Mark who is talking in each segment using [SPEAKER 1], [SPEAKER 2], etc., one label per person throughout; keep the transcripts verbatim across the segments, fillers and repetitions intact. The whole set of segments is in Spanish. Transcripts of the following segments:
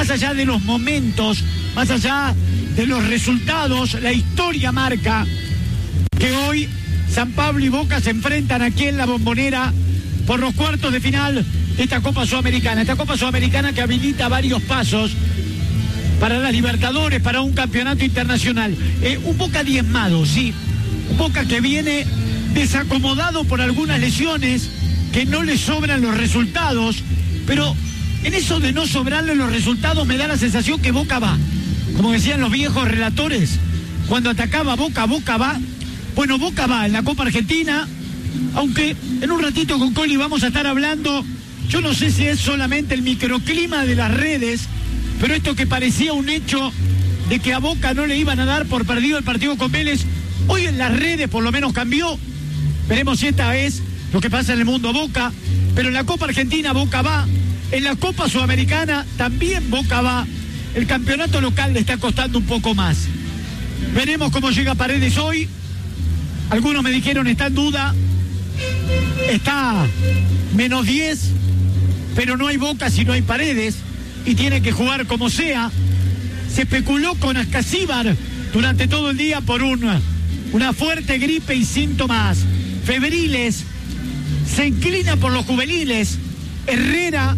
[SPEAKER 1] más allá de los momentos, más allá de los resultados, la historia marca que hoy San Pablo y Boca se enfrentan aquí en la Bombonera por los cuartos de final de esta Copa Sudamericana. Esta Copa Sudamericana que habilita varios pasos para las Libertadores, para un campeonato internacional. Eh, un Boca diezmado, sí. Un Boca que viene desacomodado por algunas lesiones, que no le sobran los resultados, pero en eso de no sobrarle los resultados me da la sensación que Boca va. Como decían los viejos relatores, cuando atacaba Boca, Boca va. Bueno, Boca va en la Copa Argentina, aunque en un ratito con Coli vamos a estar hablando, yo no sé si es solamente el microclima de las redes, pero esto que parecía un hecho de que a Boca no le iban a dar por perdido el partido con Vélez, hoy en las redes por lo menos cambió. Veremos si esta vez lo que pasa en el mundo Boca, pero en la Copa Argentina Boca va, en la Copa Sudamericana también Boca va, el campeonato local le está costando un poco más. Veremos cómo llega Paredes hoy. Algunos me dijeron está en duda, está menos diez, pero no hay Boca si no hay Paredes y tiene que jugar como sea. Se especuló con Ascasíbar durante todo el día por una, una fuerte gripe y síntomas febriles. Se inclina por los juveniles. Herrera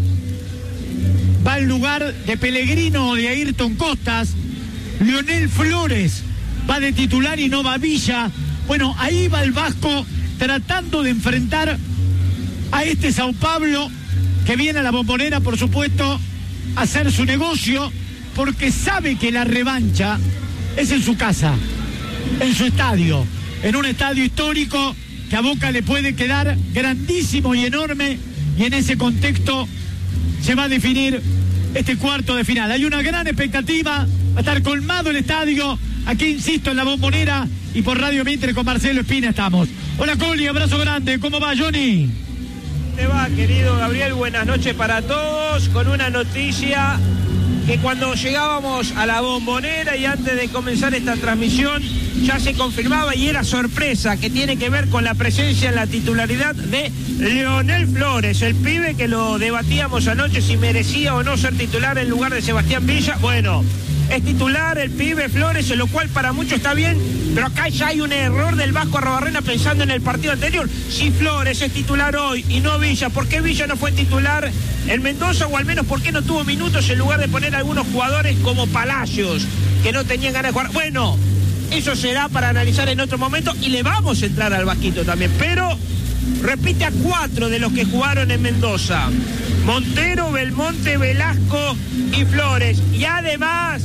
[SPEAKER 1] va al lugar de Pellegrino o de Ayrton Costas. Lionel Flores va de titular y no va Villa. Bueno, ahí va el Vasco tratando de enfrentar a este Sao Paulo que viene a la Bombonera, por supuesto, a hacer su negocio, porque sabe que la revancha es en su casa, en su estadio, en un estadio histórico que a Boca le puede quedar grandísimo y enorme, y en ese contexto se va a definir este cuarto de final. Hay una gran expectativa, va a estar colmado el estadio, aquí insisto en la Bombonera y por Radio Mitre con Marcelo Espina estamos. Hola Coli, abrazo grande, ¿cómo va Johnny?
[SPEAKER 2] ¿Cómo te va, querido Gabriel? Buenas noches para todos, con una noticia que cuando llegábamos a la Bombonera y antes de comenzar esta transmisión ya se confirmaba y era sorpresa, que tiene que ver con la presencia en la titularidad de Lionel Flores, el pibe que lo debatíamos anoche si merecía o no ser titular en lugar de Sebastián Villa. Bueno, es titular el pibe Flores, lo cual para muchos está bien, pero acá ya hay un error del Vasco Arrobarrena pensando en el partido anterior. Si Flores es titular hoy y no Villa, ¿por qué Villa no fue titular en Mendoza? O al menos, ¿por qué no tuvo minutos en lugar de poner a algunos jugadores como Palacios, que no tenían ganas de jugar? Bueno, eso será para analizar en otro momento y le vamos a entrar al Vasquito también, pero repite a cuatro de los que jugaron en Mendoza: Montero, Belmonte, Velasco y Flores. Y además,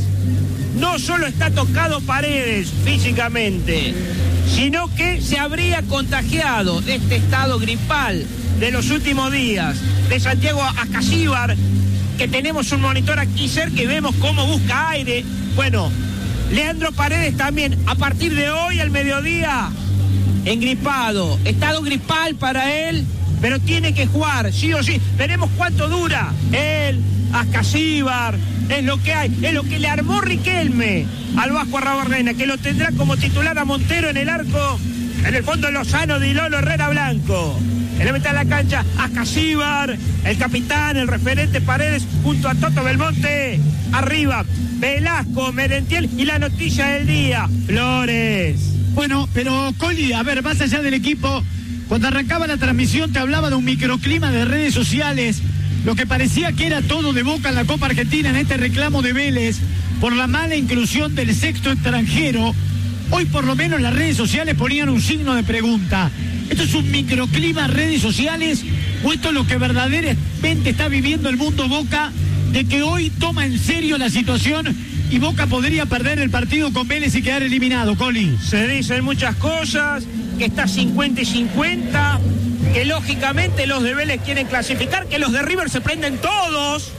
[SPEAKER 2] no solo está tocado Paredes físicamente, sino que se habría contagiado de este estado gripal de los últimos días de Santiago Ascasíbar, que tenemos un monitor aquí cerca y vemos cómo busca aire. Bueno, Leandro Paredes también, a partir de hoy al mediodía, engripado, estado gripal para él, pero tiene que jugar, sí o sí. Veremos cuánto dura él, Ascasíbar, es lo que hay, es lo que le armó Riquelme al Vasco Arrobarrena, que lo tendrá como titular a Montero en el arco, en el fondo Lozano, Dilolo, Herrera, Blanco. En la mitad de la cancha, Ascasíbar, el capitán, el referente Paredes, junto a Toto Belmonte. Arriba, Velasco, Merentiel y la noticia del día, Flores.
[SPEAKER 1] Bueno, pero Coli, a ver, más allá del equipo, cuando arrancaba la transmisión te hablaba de un microclima de redes sociales, lo que parecía que era todo de Boca en la Copa Argentina, en este reclamo de Vélez por la mala inclusión del sexto extranjero. Hoy por lo menos las redes sociales ponían un signo de pregunta. ¿Esto es un microclima en redes sociales o esto es lo que verdaderamente está viviendo el mundo Boca, de que hoy toma en serio la situación y Boca podría perder el partido con Vélez y quedar eliminado, Coli?
[SPEAKER 2] Se dicen muchas cosas, que está cincuenta y cincuenta, que lógicamente los de Vélez quieren clasificar, que los de River se prenden todos,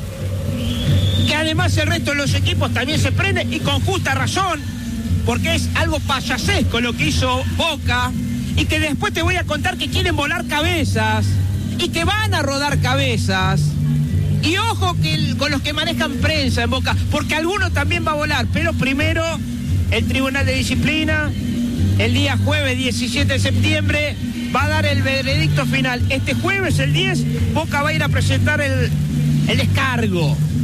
[SPEAKER 2] que además el resto de los equipos también se prenden, y con justa razón, porque es algo payasesco lo que hizo Boca, y que después te voy a contar que quieren volar cabezas, y que van a rodar cabezas. Y ojo que el, con los que manejan prensa en Boca, porque alguno también va a volar, pero primero el Tribunal de Disciplina, el día jueves diecisiete de septiembre, va a dar el veredicto final. Este jueves, el diez, Boca va a ir a presentar el, el descargo.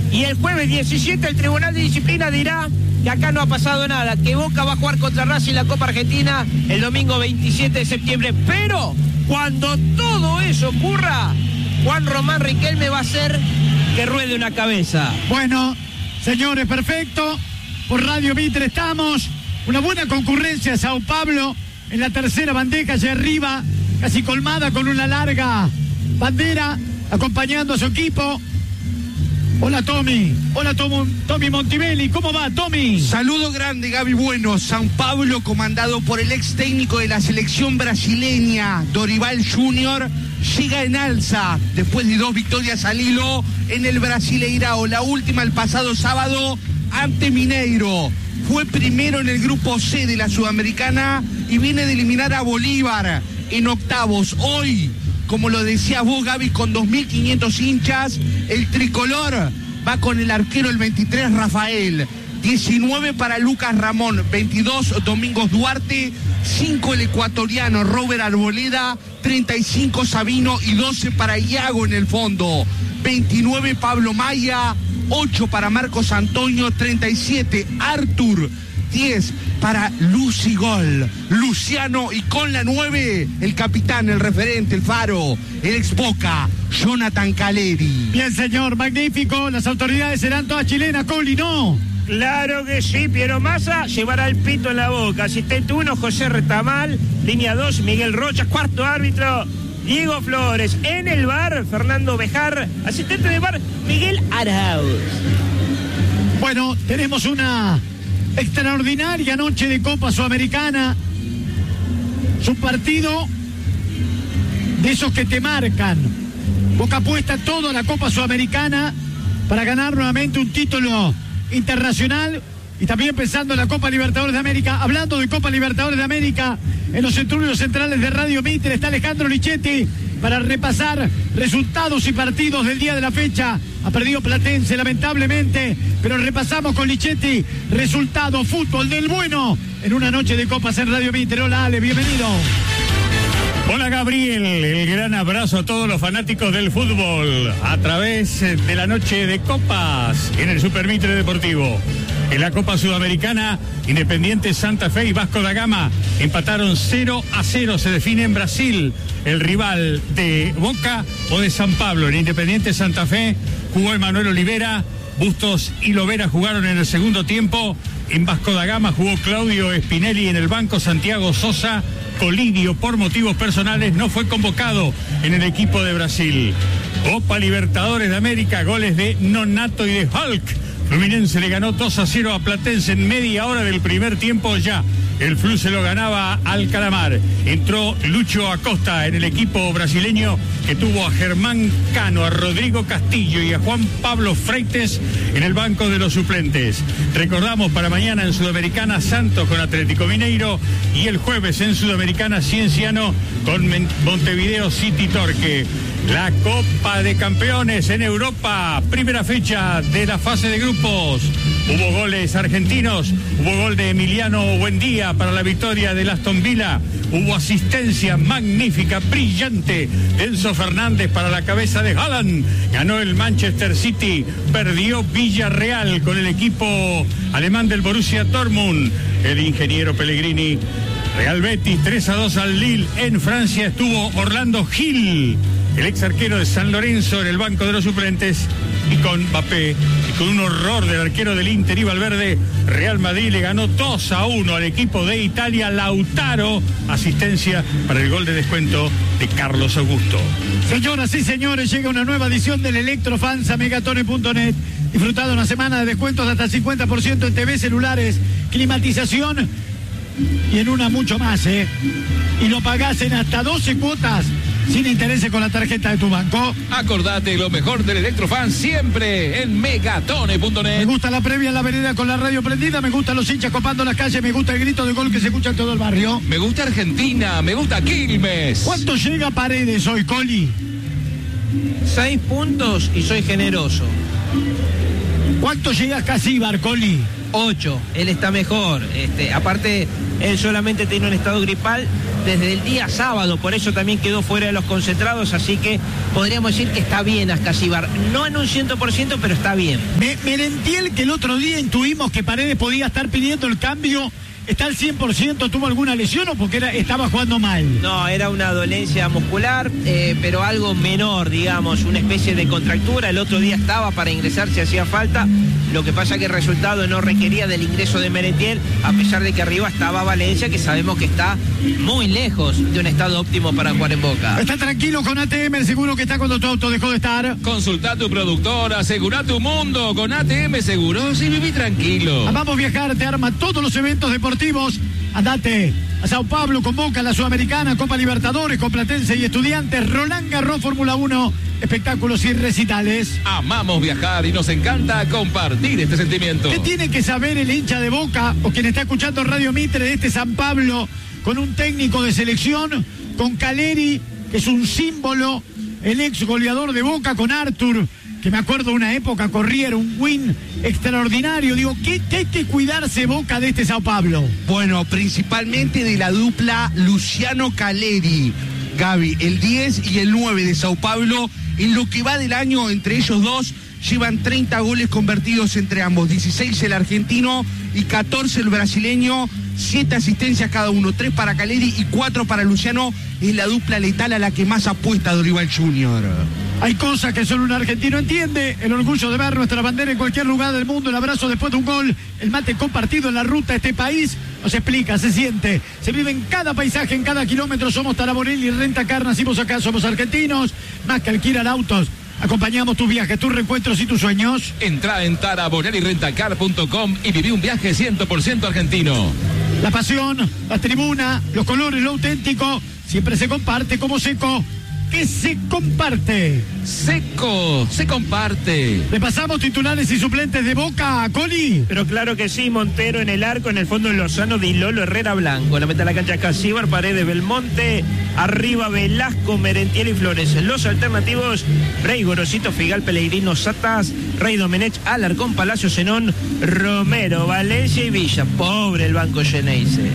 [SPEAKER 2] Y el jueves diecisiete el Tribunal de Disciplina dirá que acá no ha pasado nada, que Boca va a jugar contra Racing en la Copa Argentina el domingo veintisiete de septiembre. Pero cuando todo eso ocurra, Juan Román Riquelme va a hacer que ruede una cabeza.
[SPEAKER 1] Bueno, señores, perfecto. Por Radio Mitre estamos. Una buena concurrencia de Sao Paulo en la tercera bandeja allá arriba, casi colmada con una larga bandera, acompañando a su equipo. Hola Tommy, hola Tom, Tommy Montivelli, ¿cómo va Tommy?
[SPEAKER 3] Saludo grande Gaby Bueno. San Pablo, comandado por el ex técnico de la selección brasileña, Dorival Júnior, llega en alza después de dos victorias al hilo en el Brasileirao, la última el pasado sábado ante Mineiro. Fue primero en el grupo C de la Sudamericana y viene de eliminar a Bolívar en octavos. Hoy, como lo decías vos, Gaby, con dos mil quinientos hinchas, el tricolor va con el arquero el veintitrés, Rafael, diecinueve para Lucas Ramón, veintidós Domingos Duarte, cinco el ecuatoriano Robert Arboleda, treinta y cinco Sabino y doce para Iago en el fondo, veintinueve Pablo Maya, ocho para Marcos Antonio, treinta y siete Artur, diez para Lucigol, Luciano, y con la nueve, el capitán, el referente, el faro, el ex Boca, Jonathan Caleri.
[SPEAKER 1] Bien, señor, magnífico. Las autoridades serán todas chilenas, Coli, ¿no?
[SPEAKER 2] Claro que sí, Piero Massa llevará el pito en la boca. Asistente uno, José Retamal. Línea dos, Miguel Rocha. Cuarto árbitro, Diego Flores. En el bar, Fernando Bejar. Asistente de bar, Miguel Arauz.
[SPEAKER 1] Bueno, tenemos una extraordinaria noche de Copa Sudamericana. Su partido de esos que te marcan. Boca apuesta todo a la Copa Sudamericana para ganar nuevamente un título internacional y también pensando en la Copa Libertadores de América. Hablando de Copa Libertadores de América, en los estudios centrales de Radio Mitre está Alejandro Lichetti para repasar resultados y partidos del día de la fecha. Ha perdido Platense, lamentablemente, pero repasamos con Lichetti resultado, fútbol del bueno en una noche de copas en Radio Mitre. Hola Ale, bienvenido.
[SPEAKER 4] Hola Gabriel, el gran abrazo a todos los fanáticos del fútbol a través de la noche de copas en el Super Mitre Deportivo. En la Copa Sudamericana, Independiente Santa Fe y Vasco da Gama empataron cero a cero. Se define en Brasil el rival de Boca o de San Pablo. En Independiente Santa Fe jugó Emanuel Olivera, Bustos y Lovera jugaron en el segundo tiempo. En Vasco da Gama jugó Claudio Spinelli en el banco. Santiago Sosa Colidio, por motivos personales, no fue convocado en el equipo de Brasil. Copa Libertadores de América, goles de Nonato y de Hulk. Fluminense le ganó dos a cero a Platense en media hora del primer tiempo ya. El Flu se lo ganaba al Calamar. Entró Lucho Acosta en el equipo brasileño, que tuvo a Germán Cano, a Rodrigo Castillo y a Juan Pablo Freites en el banco de los suplentes. Recordamos para mañana en Sudamericana Santos con Atlético Mineiro y el jueves en Sudamericana Cienciano con Montevideo City Torque. La Copa de Campeones en Europa, primera fecha de la fase de grupos. Hubo goles argentinos, hubo gol de Emiliano Buendía para la victoria del Aston Villa, hubo asistencia magnífica, brillante de Enzo Fernández para la cabeza de Haaland. Ganó el Manchester City, perdió Villarreal con el equipo alemán del Borussia Dortmund. El ingeniero Pellegrini, Real Betis tres a dos al Lille. En Francia estuvo Orlando Gil, el ex arquero de San Lorenzo, en el banco de los suplentes. Y con Mbappé y con un horror del arquero del Inter y Valverde, Real Madrid le ganó dos a uno al equipo de Italia. Lautaro, asistencia para el gol de descuento de Carlos Augusto.
[SPEAKER 1] Señoras y señores, llega una nueva edición del Electrofans a megatone punto net. Disfrutado una semana de descuentos de hasta el cincuenta por ciento en T V, celulares, climatización y en una mucho más, ¿eh? Y lo pagás en hasta doce cuotas sin intereses con la tarjeta de tu banco.
[SPEAKER 5] Acordate, lo mejor del Electrofan siempre en megatone punto net.
[SPEAKER 1] Me gusta la previa en la vereda con la radio prendida, me gustan los hinchas copando las calles, me gusta el grito de gol que se escucha en todo el barrio.
[SPEAKER 5] Me gusta Argentina, me gusta Quilmes.
[SPEAKER 1] ¿Cuánto llega Paredes hoy, Coli?
[SPEAKER 2] Seis puntos y soy generoso.
[SPEAKER 1] ¿Cuánto llega Casíbar, Coli?
[SPEAKER 2] Ocho. Él está mejor. Este, aparte, él solamente tiene un estado gripal desde el día sábado, por eso también quedó fuera de los concentrados, así que podríamos decir que está bien Ascasíbar, no en un cien por ciento, pero está bien.
[SPEAKER 1] Me, Merentiel, que el otro día intuimos que Paredes podía estar pidiendo el cambio, ¿está al cien por ciento? ¿Tuvo alguna lesión o porque era, estaba jugando mal?
[SPEAKER 2] No, era una dolencia muscular, eh, pero algo menor, digamos, una especie de contractura. El otro día estaba para ingresar si hacía falta. Lo que pasa que el resultado no requería del ingreso de Merentiel, a pesar de que arriba estaba Valencia, que sabemos que está muy lejos de un estado óptimo para jugar en Boca.
[SPEAKER 1] Está tranquilo con A T M, seguro que está cuando tu auto dejó de estar.
[SPEAKER 5] Consulta a tu productor, asegura tu mundo con A T M Seguros y viví tranquilo.
[SPEAKER 1] Vamos a viajar, te arma todos los eventos deportivos. Andate a Sao Paulo, con Boca, la Sudamericana, Copa Libertadores, con Platense y Estudiantes, Roland Garros, Fórmula uno, espectáculos y recitales.
[SPEAKER 5] Amamos viajar y nos encanta compartir este sentimiento.
[SPEAKER 1] ¿Qué tiene que saber el hincha de Boca o quien está escuchando Radio Mitre de este San Pablo con un técnico de selección, con Caleri, que es un símbolo, el ex goleador de Boca, con Artur, que me acuerdo una época corría, era un win extraordinario? Digo, ¿qué, qué hay que cuidarse Boca de este Sao Paulo?
[SPEAKER 3] Bueno, principalmente de la dupla Luciano Caleri, Gaby, el diez y el nueve de Sao Paulo. En lo que va del año, entre ellos dos, llevan treinta goles convertidos entre ambos, dieciséis el argentino y catorce el brasileño, siete asistencias cada uno, tres para Caleri y cuatro para Luciano. Es la dupla letal a la que más apuesta Dorival Junior
[SPEAKER 1] Hay cosas que solo un argentino entiende, el orgullo de ver nuestra bandera en cualquier lugar del mundo, el abrazo después de un gol, el mate compartido en la ruta de este país, nos explica, se siente, se vive en cada paisaje, en cada kilómetro. Somos Taraborelli, Rentacar, nacimos acá, somos argentinos, más que alquilar autos. Acompañamos tus viajes, tus reencuentros y tus sueños.
[SPEAKER 5] Entra en taraborelli rentacar punto com y viví un viaje cien por ciento argentino.
[SPEAKER 1] La pasión, la tribuna, los colores, lo auténtico, siempre se comparte como Seco, que se comparte.
[SPEAKER 5] Seco, se comparte.
[SPEAKER 1] Repasamos titulares y suplentes de Boca, Coli.
[SPEAKER 2] Pero claro que sí, Montero en el arco, en el fondo Lozano, Di Lolo, Herrera, Blanco. La meta de la cancha Ascasíbar, Paredes, Belmonte, arriba Velasco, Merentiel y Flores. Los alternativos, Rey, Gorosito, Figal, Pellegrino, Satas, Rey Domenech, Alarcón, Palacio, Zenón, Romero, Valencia y Villa. Pobre el banco Geneise.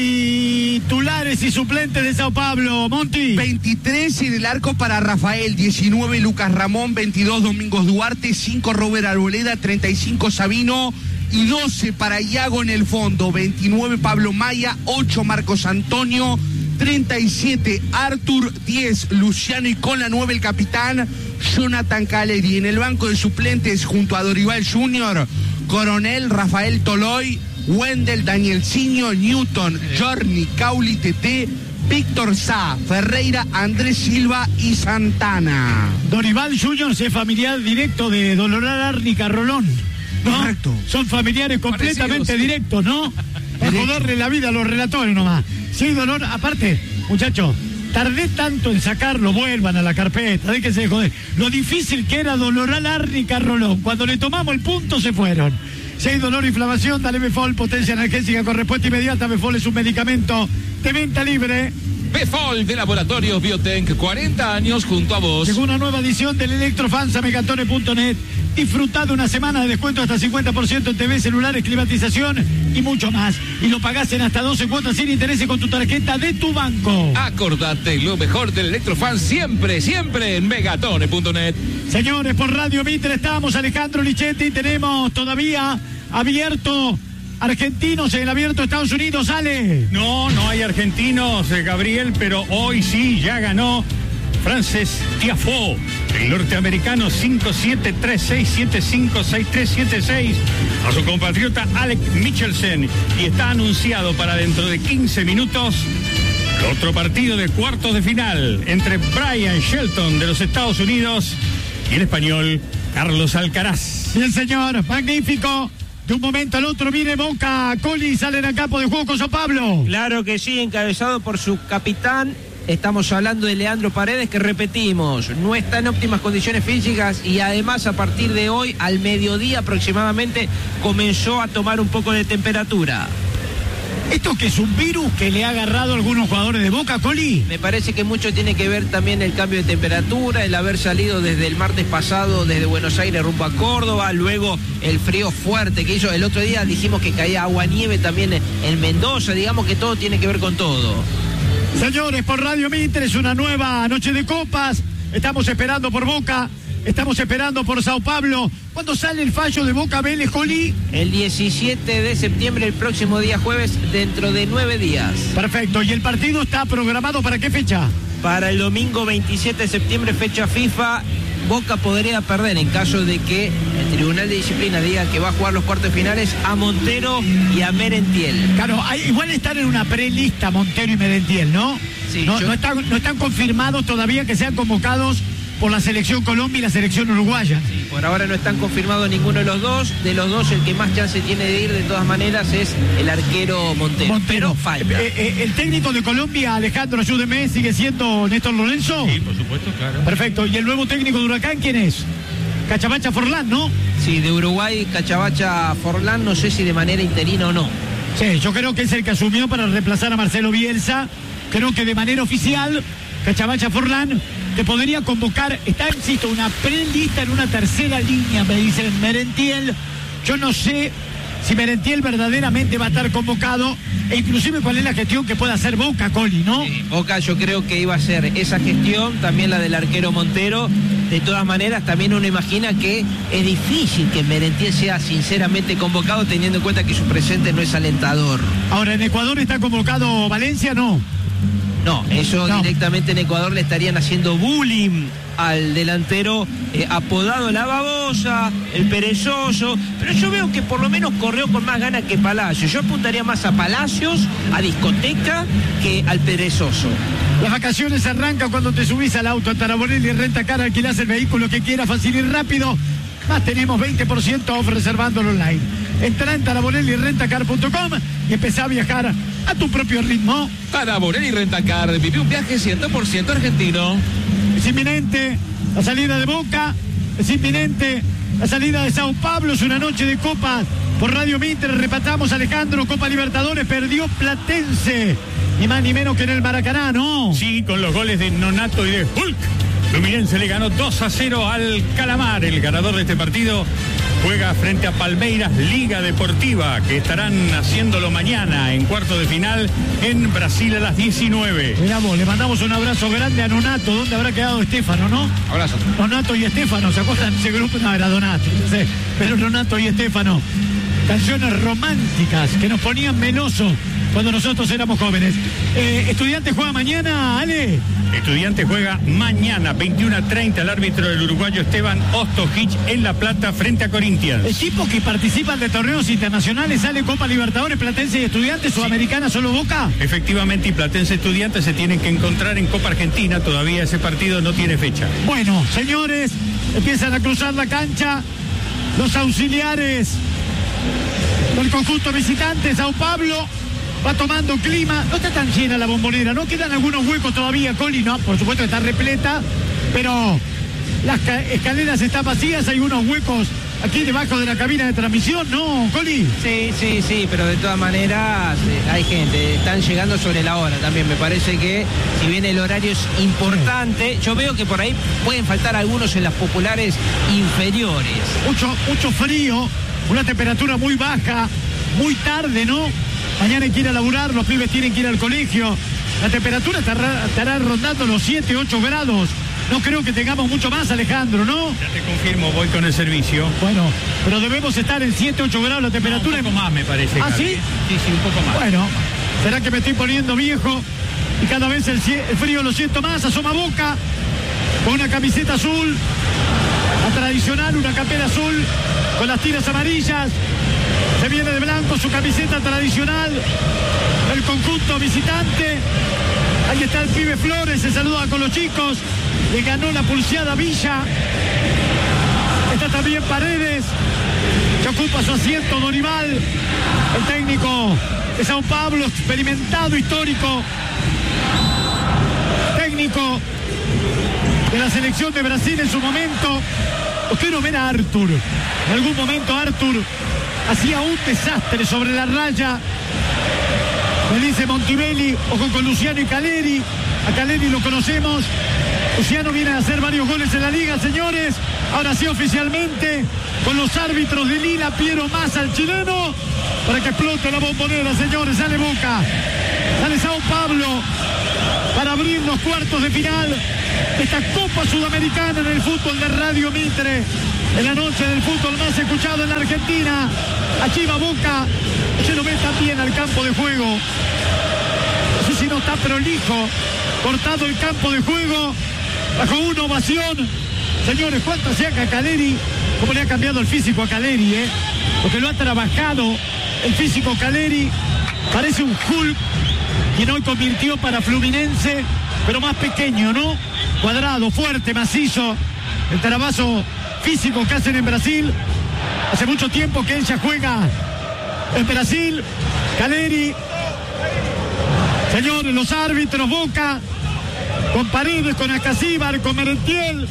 [SPEAKER 1] Titulares y suplentes de Sao Paulo, Monti.
[SPEAKER 3] veintitrés en el arco para Rafael, diecinueve Lucas Ramón, veintidós Domingos Duarte, cinco Robert Arboleda, treinta y cinco Sabino y doce para Iago en el fondo, veintinueve Pablo Maya, ocho Marcos Antonio, treinta y siete Artur, diez Luciano y con la nueve el capitán Jonathan Caleri. En el banco de suplentes junto a Dorival Junior, Coronel, Rafael Toloy, Wendel, Danielcinho, Newton, Jorni, Cauli, Tete, Víctor Sá, Ferreira, Andrés Silva y Santana.
[SPEAKER 1] Dorival Junior es familiar directo de Dolorán Árnica Rolón, ¿no?
[SPEAKER 3] Correcto.
[SPEAKER 1] Son familiares completamente
[SPEAKER 5] Parecidos.
[SPEAKER 1] directos, ¿no? Para joderle la vida a los relatores nomás. Si hay dolor, aparte, muchachos, tardé tanto en sacarlo, vuelvan a la carpeta, déjense de joder. Lo difícil que era Dolorán Árnica Rolón, cuando le tomamos el punto se fueron. Si hay dolor o inflamación, dale Befol, potencia analgésica con respuesta inmediata. Befol es un medicamento de venta libre.
[SPEAKER 5] Befol de Laboratorios Biotech, cuarenta años junto a vos.
[SPEAKER 1] Llegó una nueva edición del Electrofans a megatone punto net. Disfrutá de una semana de descuento hasta cincuenta por ciento en T V, celulares, climatización y mucho más. Y lo pagás en hasta doce cuotas sin intereses con tu tarjeta de tu banco.
[SPEAKER 5] Acordate, lo mejor del Electrofan siempre, siempre en megatone punto net.
[SPEAKER 1] Señores, por Radio Mitre estamos, Alejandro Lichetti, tenemos todavía abierto argentinos en el abierto de Estados Unidos, Ale.
[SPEAKER 4] No, no hay argentinos, eh, Gabriel, pero hoy sí, ya ganó Frances Tiafoe, el norteamericano, cinco siete tres seis siete cinco seis tres siete seis a su compatriota Alec Michelsen, y está anunciado para dentro de quince minutos el otro partido de cuartos de final entre Brian Shelton de los Estados Unidos y el español Carlos Alcaraz.
[SPEAKER 1] Bien, señor, magnífico. De un momento al otro viene Boca, Coli, salen al campo de juego con Sao Paulo.
[SPEAKER 2] Claro que sí, encabezado por su capitán. Estamos hablando de Leandro Paredes, que repetimos, no está en óptimas condiciones físicas y además a partir de hoy, al mediodía aproximadamente, comenzó a tomar un poco de temperatura.
[SPEAKER 1] ¿Esto que es un virus que le ha agarrado a algunos jugadores de Boca, Coli?
[SPEAKER 2] Me parece que mucho tiene que ver también el cambio de temperatura, el haber salido desde el martes pasado desde Buenos Aires rumbo a Córdoba, luego el frío fuerte que hizo. El otro día dijimos que caía agua nieve también en Mendoza, digamos que todo tiene que ver con todo.
[SPEAKER 1] Señores, por Radio Mitre es una nueva noche de copas. Estamos esperando por Boca, estamos esperando por Sao Paulo. ¿Cuándo sale el fallo de Boca Vélez, Jolí?
[SPEAKER 2] El diecisiete de septiembre, el próximo día jueves, dentro de nueve días.
[SPEAKER 1] Perfecto. ¿Y el partido está programado para qué fecha?
[SPEAKER 2] Para el domingo veintisiete de septiembre, fecha FIFA. Boca podría perder en caso de que el Tribunal de Disciplina diga que va a jugar los cuartos finales a Montero y a Merentiel.
[SPEAKER 1] Claro, hay, igual están en una prelista Montero y Merentiel, ¿no?
[SPEAKER 2] Sí,
[SPEAKER 1] no,
[SPEAKER 2] yo...
[SPEAKER 1] no, están, no están confirmados todavía que sean convocados por la selección Colombia y la selección uruguaya.
[SPEAKER 2] Sí, por ahora no están confirmados ninguno de los dos. De los dos, el que más chance tiene de ir de todas maneras es el arquero Montero.
[SPEAKER 1] Montero.
[SPEAKER 2] Pero falta.
[SPEAKER 1] Eh, eh, el técnico de Colombia, Alejandro, ayúdeme, ¿sigue siendo Néstor Lorenzo?
[SPEAKER 4] Sí, por supuesto, claro.
[SPEAKER 1] Perfecto. ¿Y el nuevo técnico de Huracán quién es? Cachavacha Forlán, ¿no?
[SPEAKER 2] Sí, de Uruguay, Cachavacha Forlán, no sé si de manera interina o no.
[SPEAKER 1] Sí, yo creo que es el que asumió para reemplazar a Marcelo Bielsa. Creo que de manera oficial, Cachavacha Forlán te podría convocar. Está, insisto, una prelista en una tercera línea, me dicen Merentiel. Yo no sé si Merentiel verdaderamente va a estar convocado e inclusive cuál es la gestión que puede hacer Boca, Coli, ¿no?
[SPEAKER 2] Sí, Boca yo creo que iba a ser esa gestión, también la del arquero Montero. De todas maneras, también uno imagina que es difícil que Merentiel sea sinceramente convocado, teniendo en cuenta que su presente no es alentador.
[SPEAKER 1] Ahora, ¿en Ecuador está convocado Valencia? No.
[SPEAKER 2] No, eso
[SPEAKER 1] No.
[SPEAKER 2] directamente en Ecuador le estarían haciendo bullying al delantero eh, apodado La Babosa, el perezoso, pero yo veo que por lo menos corrió con más ganas que Palacios. Yo apuntaría más a Palacios, a discoteca, que al perezoso.
[SPEAKER 1] Las vacaciones arrancan cuando te subís al auto en Taraborelli, Renta Car, alquilás el vehículo que quieras, fácil y rápido. Más tenemos veinte por ciento off reservándolo online. Entrá en taraborelli renta car punto com y empezá a viajar a tu propio ritmo.
[SPEAKER 5] Taraborelli Rentacar, vive un viaje cien por ciento argentino.
[SPEAKER 1] Es inminente la salida de Boca, es inminente la salida de Sao Paulo, es una noche de copas. Por Radio Mitre repatamos, Alejandro, Copa Libertadores, perdió Platense, ni más ni menos que en el Maracaná, ¿no?
[SPEAKER 4] Sí, con los goles de Nonato y de Hulk. Fluminense le ganó dos a cero al Calamar. El ganador de este partido juega frente a Palmeiras Liga Deportiva, que estarán haciéndolo mañana en cuarto de final en Brasil a las diecinueve.
[SPEAKER 1] Mirá vos, le mandamos un abrazo grande a Nonato. ¿Dónde habrá quedado Estefano, no?
[SPEAKER 5] Abrazo.
[SPEAKER 1] Nonato y Estefano, ¿se acuerdan de ese grupo? No, era Donato, no sé, pero Nonato y Estefano. Canciones románticas que nos ponían meloso cuando nosotros éramos jóvenes. Eh, ¿Estudiantes juega mañana, Ale?
[SPEAKER 4] Estudiante juega mañana, veintiuno a treinta, el árbitro del uruguayo Esteban Ostojic en La Plata frente a Corinthians.
[SPEAKER 1] Equipos que participan de torneos internacionales, sale Copa Libertadores, Platense y Estudiantes, Sudamericana, solo Boca.
[SPEAKER 4] Efectivamente, y Platense Estudiantes se tienen que encontrar en Copa Argentina, todavía ese partido no tiene fecha.
[SPEAKER 1] Bueno, señores, empiezan a cruzar la cancha los auxiliares del conjunto visitante. Sao Paulo va tomando clima. No está tan llena la Bombonera, no quedan algunos huecos todavía, Coli, no, por supuesto está repleta, pero las escaleras están vacías, hay unos huecos aquí debajo de la cabina de transmisión, ¿no, Coli?
[SPEAKER 2] Sí, sí, sí, pero de todas maneras eh, hay gente, están llegando sobre la hora también. Me parece que si bien el horario es importante, yo veo que por ahí pueden faltar algunos en las populares inferiores.
[SPEAKER 1] Mucho, mucho frío, una temperatura muy baja, muy tarde, ¿no? Mañana hay que ir a laburar, los pibes tienen que ir al colegio. La temperatura estará, estará rondando los siete, ocho grados. No creo que tengamos mucho más, Alejandro, ¿no?
[SPEAKER 4] Ya te confirmo, voy con el servicio.
[SPEAKER 1] Bueno, pero debemos estar en siete, ocho grados la temperatura.
[SPEAKER 4] No, un poco más me parece.
[SPEAKER 1] ¿Ah,
[SPEAKER 4] Gaby.
[SPEAKER 1] sí?
[SPEAKER 4] Sí, sí, un poco más.
[SPEAKER 1] Bueno, ¿será que me estoy poniendo viejo? Y cada vez el, el frío lo siento más. Asoma Boca con una camiseta azul, la tradicional, una campera azul con las tiras amarillas. Se viene de blanco su camiseta tradicional, el conjunto visitante. Ahí está el pibe Flores, se saluda con los chicos. Le ganó la pulseada Villa. Está también Paredes, que ocupa su asiento Dorival, el técnico de Sao Paulo, experimentado, histórico, técnico de la selección de Brasil en su momento. Quiero ver a Arthur. En algún momento Arthur hacía un desastre sobre la raya. Me dice Montibelli, ojo con Luciano y Caleri. A Caleri lo conocemos. Luciano viene a hacer varios goles en la liga, señores. Ahora sí, oficialmente, con los árbitros de Lila, Piero Massa, el chileno, para que explote la Bombonera, señores. Sale Boca, sale Sao Sao Paulo para abrir los cuartos de final de esta Copa Sudamericana en el fútbol de Radio Mitre, en la noche del fútbol más escuchado en la Argentina. Allí va Boca, se lo ve también al campo de juego. No sé si no está prolijo, cortado el campo de juego, bajo una ovación. Señores, ¿cuánto se haga Caleri? ¿Cómo le ha cambiado el físico a Caleri, eh? Porque lo ha trabajado el físico Caleri. Parece un Hulk, quien hoy convirtió para Fluminense, pero más pequeño, ¿no? Cuadrado, fuerte, macizo. El trabajo físico que hacen en Brasil. Hace mucho tiempo que ella juega en Brasil. Caleri. Señores, los árbitros, Boca, con Paredes, con Acasíbar, con Merentiel.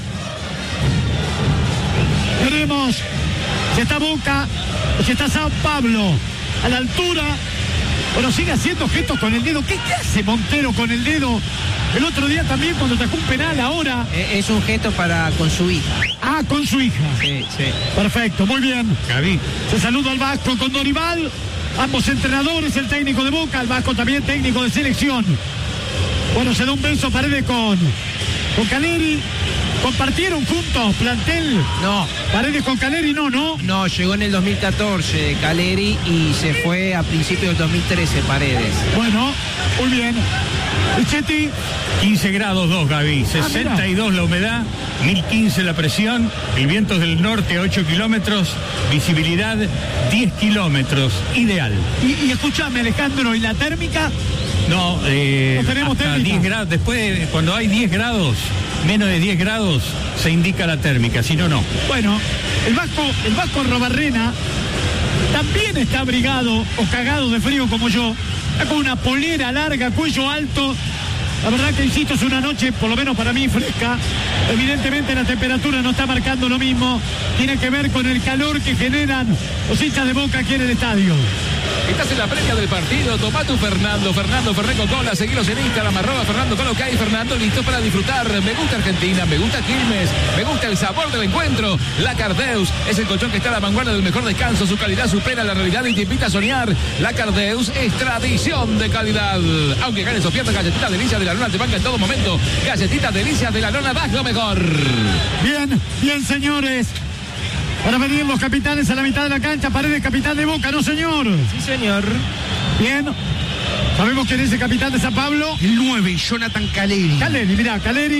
[SPEAKER 1] Veremos si está Boca o si está Sao Paulo a la altura. Bueno, sigue haciendo gestos con el dedo. ¿Qué, qué hace Montero con el dedo? El otro día también cuando sacó un penal, ahora.
[SPEAKER 6] Es un gesto para con su hija.
[SPEAKER 1] Ah, con su hija.
[SPEAKER 6] Sí, sí.
[SPEAKER 1] Perfecto, muy bien.
[SPEAKER 4] Gaby.
[SPEAKER 1] Se saluda al Vasco con Dorival. Ambos entrenadores, el técnico de Boca, el Vasco también técnico de selección. Bueno, se da un beso Paredes con, con Caleri. ¿Compartieron juntos plantel?
[SPEAKER 6] No.
[SPEAKER 1] Paredes con Caleri, no, ¿no?
[SPEAKER 6] No, llegó en el dos mil catorce Caleri y se fue a principios del dos mil trece Paredes.
[SPEAKER 1] Bueno, muy bien. Lichetti.
[SPEAKER 4] quince grados dos, Gaby. sesenta y dos la humedad, mil quince la presión, el viento es del norte a ocho kilómetros, visibilidad diez kilómetros, ideal.
[SPEAKER 1] Y, y escúchame, Alejandro, ¿y la térmica?
[SPEAKER 4] No, eh,
[SPEAKER 1] No tenemos
[SPEAKER 4] hasta
[SPEAKER 1] térmica.
[SPEAKER 4] diez grados. Después, cuando hay diez grados, menos de diez grados, se indica la térmica, si no, no.
[SPEAKER 1] Bueno, el Vasco, el Vasco Robarrena también está abrigado o cagado de frío como yo. Está con una polera larga, cuello alto. La verdad que, insisto, es una noche, por lo menos para mí, fresca. Evidentemente la temperatura no está marcando lo mismo. Tiene que ver con el calor que generan los hinchas de Boca aquí en el estadio.
[SPEAKER 5] Estás en la previa del partido, tomá tu Fernando, Fernando Ferré con cola, seguilos en Instagram, arroba Fernando Colo, Cay, Fernando, listo para disfrutar. Me gusta Argentina, me gusta Quilmes, me gusta el sabor del encuentro. La Cardeus es el colchón que está a la vanguardia del mejor descanso, su calidad supera la realidad y te invita a soñar. La Cardeus es tradición de calidad. Aunque ganes o pierdas, galletitas delicias de la lona te banca en todo momento. Galletitas delicias de la lona, das lo mejor.
[SPEAKER 1] Bien, bien, señores. Para venir los capitanes a la mitad de la cancha. Paredes, capitán de Boca, ¿no, señor?
[SPEAKER 6] Sí, señor.
[SPEAKER 1] Bien. Sabemos quién es el capitán de San Pablo.
[SPEAKER 3] El nueve, Jonathan Caleri.
[SPEAKER 1] Caleri, mirá, Caleri,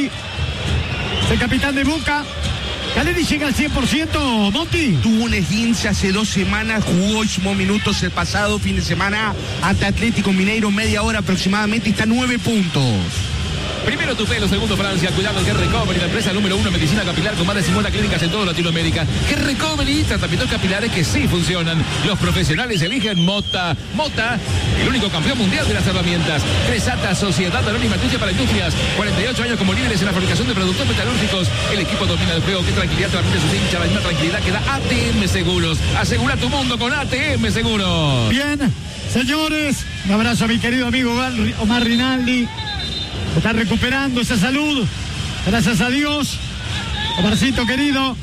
[SPEAKER 1] es el capitán de Boca. Caleri llega al cien por ciento, Monti.
[SPEAKER 3] Tuvo un esguince hace dos semanas, jugó y sumó minutos el pasado fin de semana ante Atlético Mineiro, media hora aproximadamente, y está a nueve puntos.
[SPEAKER 5] Primero tu pelo, segundo Francia, cuidado el G-Recovery, la empresa número uno en medicina capilar con más de cincuenta clínicas en toda Latinoamérica. G-Recovery, tratamientos capilares que sí funcionan. Los profesionales eligen Mota. Mota, el único campeón mundial de las herramientas. Cresata, Sociedad Anónima Tuya para Industrias. cuarenta y ocho años como líderes en la fabricación de productos metalúrgicos. El equipo domina el juego. Qué tranquilidad transmite sus hinchas, la misma tranquilidad que da A T M Seguros. Asegura tu mundo con A T M Seguros.
[SPEAKER 1] Bien, señores, un abrazo a mi querido amigo Omar Rinaldi. Está recuperando esa salud, gracias a Dios. Omarcito querido,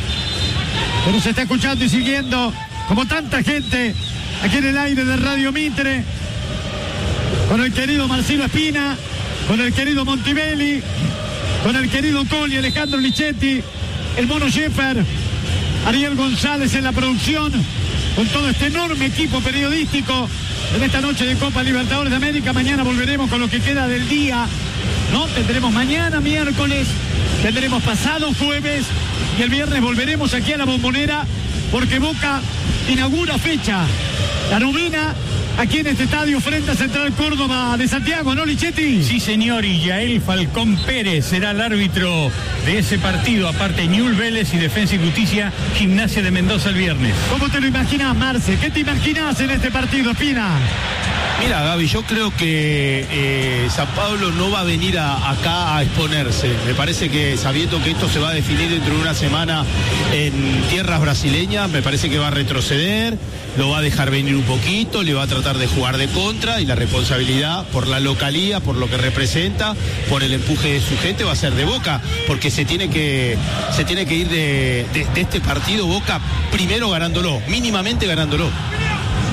[SPEAKER 1] que nos está escuchando y siguiendo, como tanta gente, aquí en el aire de Radio Mitre, con el querido Marcelo Espina, con el querido Montibelli, con el querido Coli, Alejandro Lichetti, el Mono Sheffer, Ariel González en la producción, con todo este enorme equipo periodístico en esta noche de Copa Libertadores de América. Mañana volveremos con lo que queda del día, ¿no? Tendremos mañana miércoles, tendremos pasado jueves y el viernes volveremos aquí a la Bombonera porque Boca inaugura fecha, la novena, aquí en este estadio frente a Central Córdoba de Santiago, ¿no, Lichetti?
[SPEAKER 4] Sí, señor, y Yael Falcón Pérez será el árbitro de ese partido. Aparte, Ñul Vélez y Defensa y Justicia, Gimnasia de Mendoza el viernes.
[SPEAKER 1] ¿Cómo te lo imaginas, Marce? ¿Qué te imaginas en este partido, Espina?
[SPEAKER 7] Mira, Gaby, yo creo que eh, San Pablo no va a venir a, acá a exponerse. Me parece que, sabiendo que esto se va a definir dentro de una semana en tierras brasileñas, me parece que va a retroceder, lo va a dejar venir un poquito, le va a tratar de jugar de contra, y la responsabilidad por la localía, por lo que representa, por el empuje de su gente, va a ser de Boca, porque se tiene que, se tiene que ir de, de, de este partido Boca primero ganándolo, mínimamente ganándolo.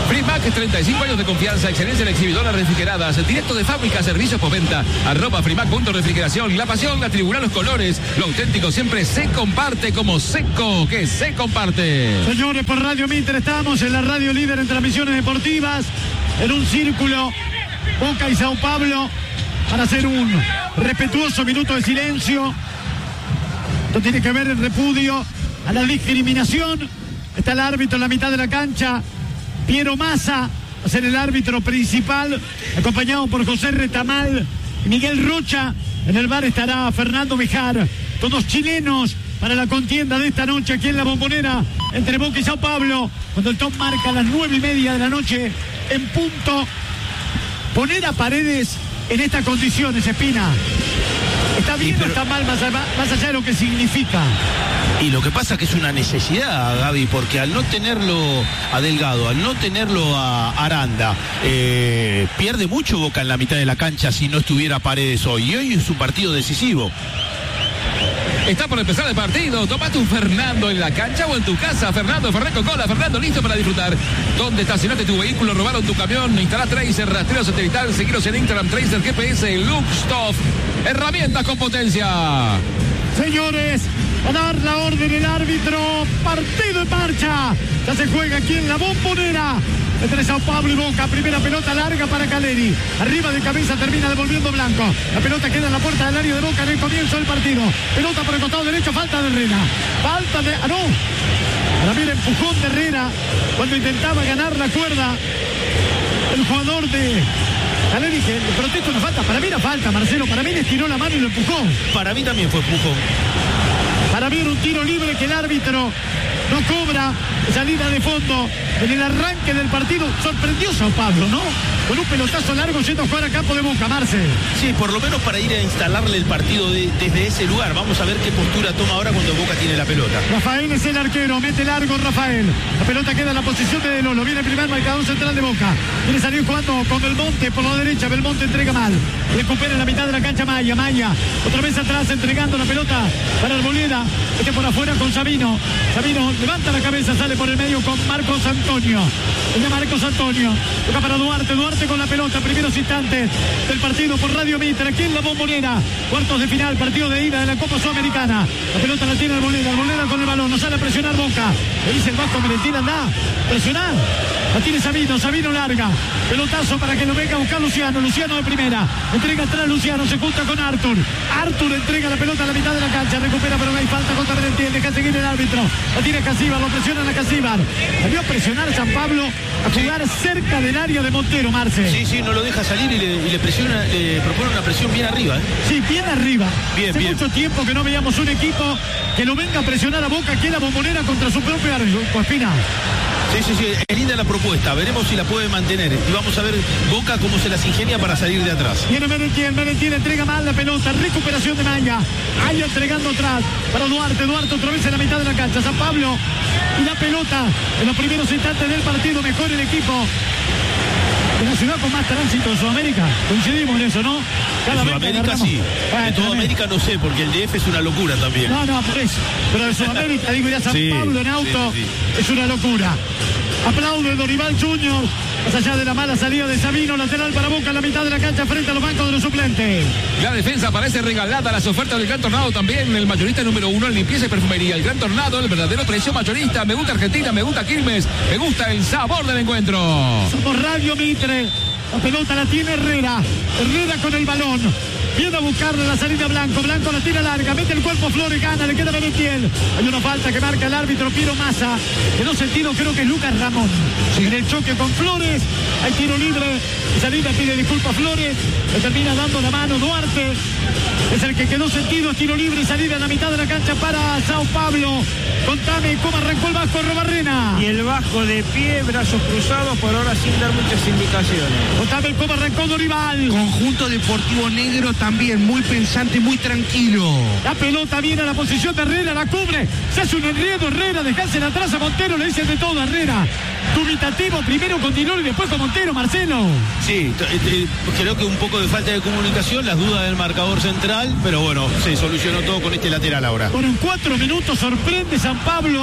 [SPEAKER 5] Frimac, treinta y cinco años de confianza, excelencia en exhibidoras refrigeradas, directo de fábrica, servicios por venta, arroba Frimac punto refrigeración, la pasión, la tribuna, los colores, lo auténtico siempre se comparte como Seco, que se comparte.
[SPEAKER 1] Señores, por Radio Mitre estamos en la radio líder en transmisiones deportivas, en un círculo, Boca y Sao Paulo, para hacer un respetuoso minuto de silencio. Esto tiene que ver el repudio a la discriminación. Está el árbitro en la mitad de la cancha, Piero Massa, va a ser el árbitro principal, acompañado por José Retamal y Miguel Rocha. En el bar estará Fernando Bejar, todos chilenos para la contienda de esta noche aquí en la Bombonera entre Boca y Sao Paulo, cuando el top marca a las nueve y media de la noche en punto. Poner a Paredes en estas condiciones, Espina, ¿está bien sí, pero... o está mal, más, más allá de lo que significa?
[SPEAKER 7] Y lo que pasa es que es una necesidad, Gaby, porque al no tenerlo a Delgado, al no tenerlo a Aranda, eh, pierde mucho Boca en la mitad de la cancha si no estuviera Paredes hoy. Y hoy es un partido decisivo.
[SPEAKER 5] Está por empezar el partido. Tomate un Fernando en la cancha o en tu casa. Fernando, Ferrer con cola. Fernando listo para disfrutar. ¿Dónde estacionaste tu vehículo? ¿Robaron tu camión? Instalá Tracer, rastreo satelital. Seguiros en Instagram, Tracer, G P S, Luxtoff. Herramientas con potencia.
[SPEAKER 1] Señores, a dar la orden el árbitro. Partido en marcha. Ya se juega aquí en la Bombonera entre Sao Paulo y Boca. Primera pelota larga para Caleri. Arriba de cabeza termina devolviendo Blanco. La pelota queda en la puerta del área de Boca en el comienzo del partido. Pelota por el costado derecho. Falta de Herrera. Falta de... ¡Ah, no! Ahora mira, empujón de Herrera cuando intentaba ganar la cuerda. El jugador de... Caleri, que el protesto no falta. Para mí no falta, Marcelo. Para mí le estiró la mano y lo empujó.
[SPEAKER 7] Para mí también fue empujón.
[SPEAKER 1] Para mí era un tiro libre que el árbitro no cobra. Salida de fondo en el arranque del partido. Sorprendió Sao Paulo, ¿no? Con un pelotazo largo yendo a jugar a campo de Boca, Marce.
[SPEAKER 7] Sí, por lo menos para ir a instalarle el partido de, desde ese lugar. Vamos a ver qué postura toma ahora cuando Boca tiene la pelota.
[SPEAKER 1] Rafael es el arquero, mete largo Rafael. La pelota queda en la posición de De Lolo. Viene el primer marcador central de Boca. Viene salir jugando con Belmonte por la derecha. Belmonte entrega mal. Recupera en la mitad de la cancha Maya. Maya otra vez atrás entregando la pelota para Arboleda. Este por afuera con Sabino. Sabino levanta la cabeza, sale por el medio con Marcos Antonio. El de Marcos Antonio. Toca para Duarte. Duarte con la pelota. Primeros instantes del partido por Radio Mitre. Aquí en la Bombonera. Cuartos de final. Partido de ida de la Copa Sudamericana. La pelota la tiene Arboleda. Arboleda con el balón. No sale a presionar Boca. Le dice el Vasco Merentín, anda. Presionar. La tiene Sabino. Sabino larga. Pelotazo para que lo venga a buscar Luciano. Luciano de primera. Entrega atrás Luciano. Se junta con Artur. Artur entrega la pelota a la mitad de la cancha. Recupera, pero no hay falta contra Merentín. Deja seguir el árbitro. La tiene Casíbar. Lo presionan a Casíbar. Salió a presionar San Pablo. A jugar sí. cerca del área de Montero, Marce.
[SPEAKER 7] Sí, sí, no lo deja salir y le, y le presiona, le propone una presión bien arriba. ¿eh?
[SPEAKER 1] Sí, bien arriba.
[SPEAKER 7] Bien,
[SPEAKER 1] Hace
[SPEAKER 7] bien.
[SPEAKER 1] mucho tiempo que no veíamos un equipo que lo venga a presionar a Boca aquí en la Bombonera contra su propio árbitro, Espina.
[SPEAKER 7] Sí, sí, sí, es linda la propuesta. Veremos si la puede mantener. Y vamos a ver Boca cómo se las ingenia para salir de atrás.
[SPEAKER 1] Viene Merentín, Merentín entrega mal la pelota. Recuperación de Maya. Maya entregando atrás para Duarte. Duarte otra vez en la mitad de la cancha. San Pablo y la pelota en los primeros instantes del partido. Mejor el equipo de la ciudad con más tránsito de Sudamérica. Coincidimos en eso, ¿no?
[SPEAKER 7] Cada en Sudamérica sí. En toda América no sé, porque el D F es una locura también.
[SPEAKER 1] No, no, por eso. Pero de Sudamérica, digo ya San sí, Pablo en auto, sí, sí. es una locura. Aplaude Dorival Junior. Más allá de la mala salida de Sabino, lateral para Boca en la mitad de la cancha frente a los bancos de los suplentes.
[SPEAKER 5] La defensa parece regalada. Las ofertas del Gran Tornado también. El mayorista número uno en limpieza y perfumería. El Gran Tornado, el verdadero precio mayorista. Me gusta Argentina, me gusta Quilmes, me gusta el sabor del encuentro.
[SPEAKER 1] Somos Radio Mitre. La pelota la tiene Herrera. Herrera con el balón. Viene a buscarle la salida Blanco. Blanco la tira larga. Mete el cuerpo Flores. Gana. Le queda Merentiel. Hay una falta que marca el árbitro Piero Massa. Quedó sentido, creo que es Lucas Ramón. Sí. En el choque con Flores. Hay tiro libre. Salida pide disculpas Flores. Le termina dando la mano Duarte. Es el que quedó sentido. Tiro libre y salida en la mitad de la cancha para Sao Paulo. Contame cómo arrancó el Vasco Robarrena.
[SPEAKER 2] Y el Vasco de pie, brazos cruzados, por ahora sin dar muchas indicaciones.
[SPEAKER 1] Contame cómo arrancó Dorival.
[SPEAKER 3] Conjunto Deportivo Negro también muy pensante, muy tranquilo.
[SPEAKER 1] La pelota viene a la posición de Herrera, la cubre. Se hace un enredo Herrera, dejársela atrás a Montero, le dicen de todo a Herrera. Dubitativo primero con Dinoro y después con Montero, Marcelo.
[SPEAKER 7] Sí, creo que un poco de falta de comunicación, las dudas del marcador central, pero bueno, se solucionó todo con este lateral ahora.
[SPEAKER 1] Bueno, en cuatro minutos sorprende San Pablo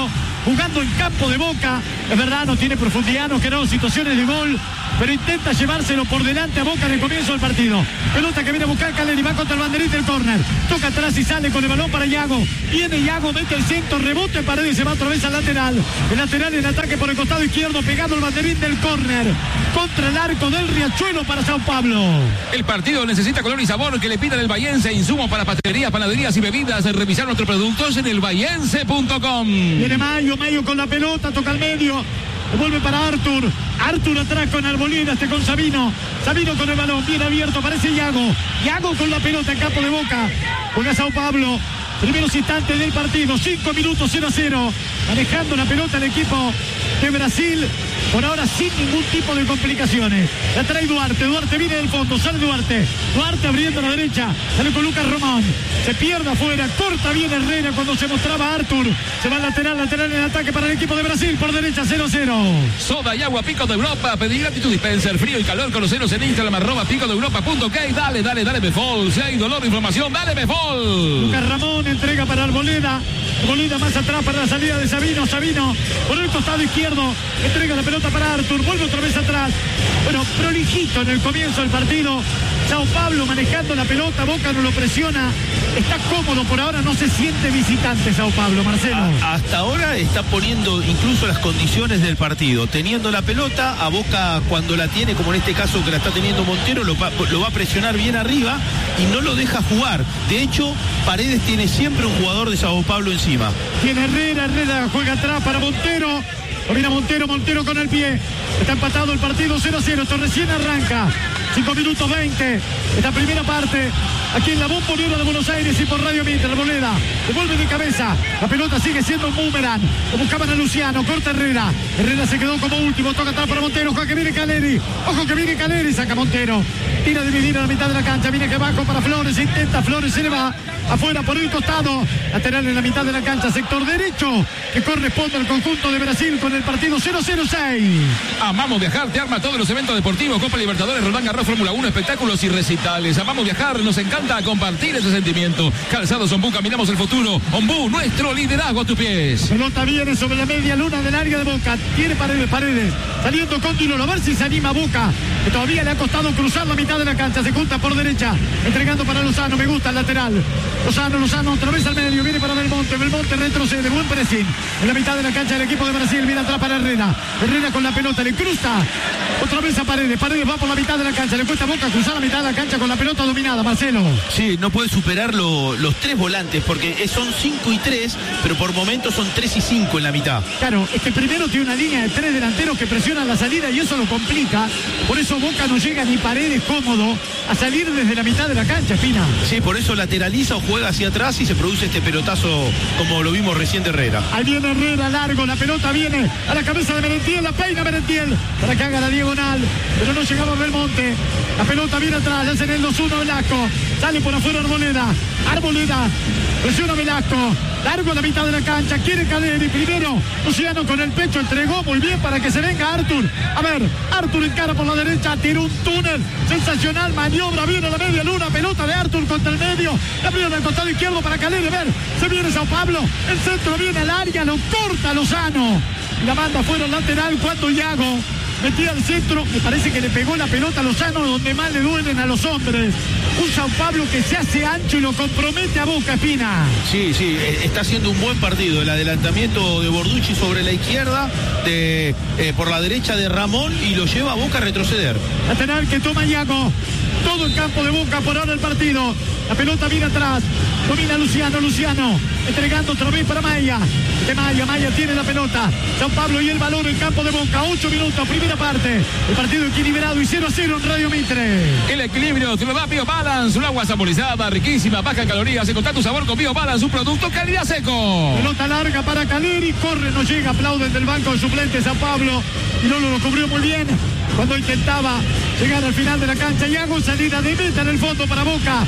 [SPEAKER 1] jugando en campo de Boca. Es verdad, no tiene profundidad, no creó situaciones de gol, pero intenta llevárselo por delante a Boca en el comienzo del partido. Pelota que viene a buscar Caleri, va contra el banderín del córner. Toca atrás y sale con el balón para Iago. Viene Iago, mete el centro, rebote en Paredes, se va otra vez al lateral. El lateral en ataque por el costado izquierdo, pegado al banderín del córner. Contra el arco del Riachuelo para Sao Pablo.
[SPEAKER 5] El partido necesita color y sabor que le pidan el Bahiense. Insumos para pastelerías, panaderías y bebidas. Revisar nuestros productos en el bahiense punto com.
[SPEAKER 1] Viene Mayo, Mayo con la pelota, toca al medio. Vuelve para Artur. Artur atrás con Arboleda, este con Sabino. Sabino con el balón, bien abierto, aparece Iago. Iago con la pelota en campo de Boca. Juega Sao Pablo. Primeros instantes del partido, cinco minutos, cero a cero. Manejando la pelota el equipo de Brasil. Por ahora sin ningún tipo de complicaciones. La trae Duarte. Duarte viene del fondo. Sale Duarte. Duarte abriendo a la derecha. Sale con Lucas Román. Se pierde afuera. Corta bien Herrera cuando se mostraba Artur. Se va al lateral. Lateral en ataque para el equipo de Brasil. Por derecha cero a cero.
[SPEAKER 5] Soda y agua Pico de Europa. Pedir gratis tu dispenser. Frío y calor. Conoceros en Instagram. Arroba pico de Europa punto ok. Dale, dale, dale Befol. Si hay dolor o inflamación, dale Befol.
[SPEAKER 1] Lucas Ramón entrega para Arboleda. Arboleda más atrás para la salida de Sabino. Sabino por el costado izquierdo. Entrega la pelota para Artur, vuelve otra vez atrás. Bueno, prolijito en el comienzo del partido. Sao Pablo manejando la pelota, Boca no lo presiona. Está cómodo por ahora, no se siente visitante Sao Pablo, Marcelo.
[SPEAKER 7] A, hasta ahora está poniendo incluso las condiciones del partido. Teniendo la pelota, a Boca cuando la tiene, como en este caso que la está teniendo Montero, lo va, lo va a presionar bien arriba y no lo deja jugar. De hecho, Paredes tiene siempre un jugador de Sao Pablo encima.
[SPEAKER 1] Tiene Herrera, Herrera juega atrás para Montero. Mira Montero, Montero con el pie. Está empatado el partido cero a cero. Esto recién arranca. cinco minutos veinte. Esta primera parte. Aquí en la Bombonera de Buenos Aires y por Radio Mitre. Arboleda devuelve de cabeza. La pelota sigue siendo un boomerang. Lo buscaban a Luciano. Corta Herrera. Herrera se quedó como último. Toca atrás para Montero. Ojo que viene Caleri. Ojo que viene Caleri. Saca Montero. Tira a dividir a la mitad de la cancha. Viene que abajo para Flores. Intenta Flores. Se le va afuera por el costado. Lateral en la mitad de la cancha. Sector derecho. Que corresponde al conjunto de Brasil con el partido cero cero seis.
[SPEAKER 5] Amamos viajar. Te arma todos los eventos deportivos. Copa Libertadores, Roland Garros, Fórmula uno, espectáculos y recitales. Amamos viajar. Nos encanta compartir ese sentimiento. Calzados Ombú, caminamos el futuro. Ombú, nuestro liderazgo a tus pies.
[SPEAKER 1] Pelota viene sobre la media luna del área de Boca. Tiene Paredes, Paredes. Saliendo con Dinoro. A ver si se anima Boca. Que todavía le ha costado cruzar la mitad de la cancha. Se junta por derecha. Entregando para Lozano. Me gusta el lateral. Lozano, Lozano otra vez al medio. Viene para Belmonte. Belmonte retrocede. Buen pressing. En la mitad de la cancha el equipo de Brasil. Viene atrás para Herrera. Herrera con la pelota. Le cruza. Otra vez a Paredes. Paredes va por la mitad de la cancha. Le cuesta a Boca cruzar la mitad de la cancha con la pelota dominada. Marcelo.
[SPEAKER 7] Sí, no puede superar lo, los tres volantes porque son cinco y tres, pero por momentos son tres y cinco en la mitad.
[SPEAKER 1] Claro, es que primero tiene una línea de tres delanteros que presionan la salida y eso lo complica. Por eso Boca no llega ni Paredes cómodo a salir desde la mitad de la cancha, Espina.
[SPEAKER 7] Sí, por eso lateraliza o juega hacia atrás y se produce este pelotazo como lo vimos recién de Herrera.
[SPEAKER 1] Ahí viene Herrera largo, la pelota viene a la cabeza de Merentiel, la peina Merentiel para que haga la diagonal, pero no llegaba Belmonte. La pelota viene atrás, hacen el dos uno Velasco, sale por afuera Arboleda, Arboleda, presiona Velasco, largo a la mitad de la cancha, quiere Caleri, primero Luciano con el pecho, entregó muy bien para que se venga Artur. A ver, Artur encara por la derecha, tira un túnel, sensacional, maniobra, viene a la media luna, pelota de Artur contra el medio, la primera del costado izquierdo para Caleri, a ver, se viene Sao Pablo, el centro viene al área, lo corta Lozano, y la manda fuera al lateral cuando Iago metía al centro, me parece que le pegó la pelota a Lozano donde más le duelen a los hombres. Un Sao Pablo que se hace ancho y lo compromete a Boca, Espina.
[SPEAKER 7] Sí, sí, está haciendo un buen partido. El adelantamiento de Borducci sobre la izquierda, de, eh, por la derecha de Ramón y lo lleva a Boca a retroceder.
[SPEAKER 1] Lateral que toma Iago. Todo el campo de Boca por ahora el partido. La pelota viene atrás. Domina Luciano, Luciano. Entregando otra vez para Maya. De Maya, Maya tiene la pelota. Sao Pablo y el balón en campo de Boca. ocho minutos, primera parte. El partido equilibrado y cero a cero en Radio Mitre.
[SPEAKER 5] El equilibrio te lo da Bio Balance. Un agua saborizada, riquísima, baja en calorías. Encontrar tu sabor con Bio Balance, un producto calidad seco.
[SPEAKER 1] Pelota larga para Caleri. Corre, no llega. Aplauden del banco de suplentes Sao Pablo. Y Lolo lo cubrió muy bien cuando intentaba llegar al final de la cancha. Iago, salida de meta en el fondo para Boca.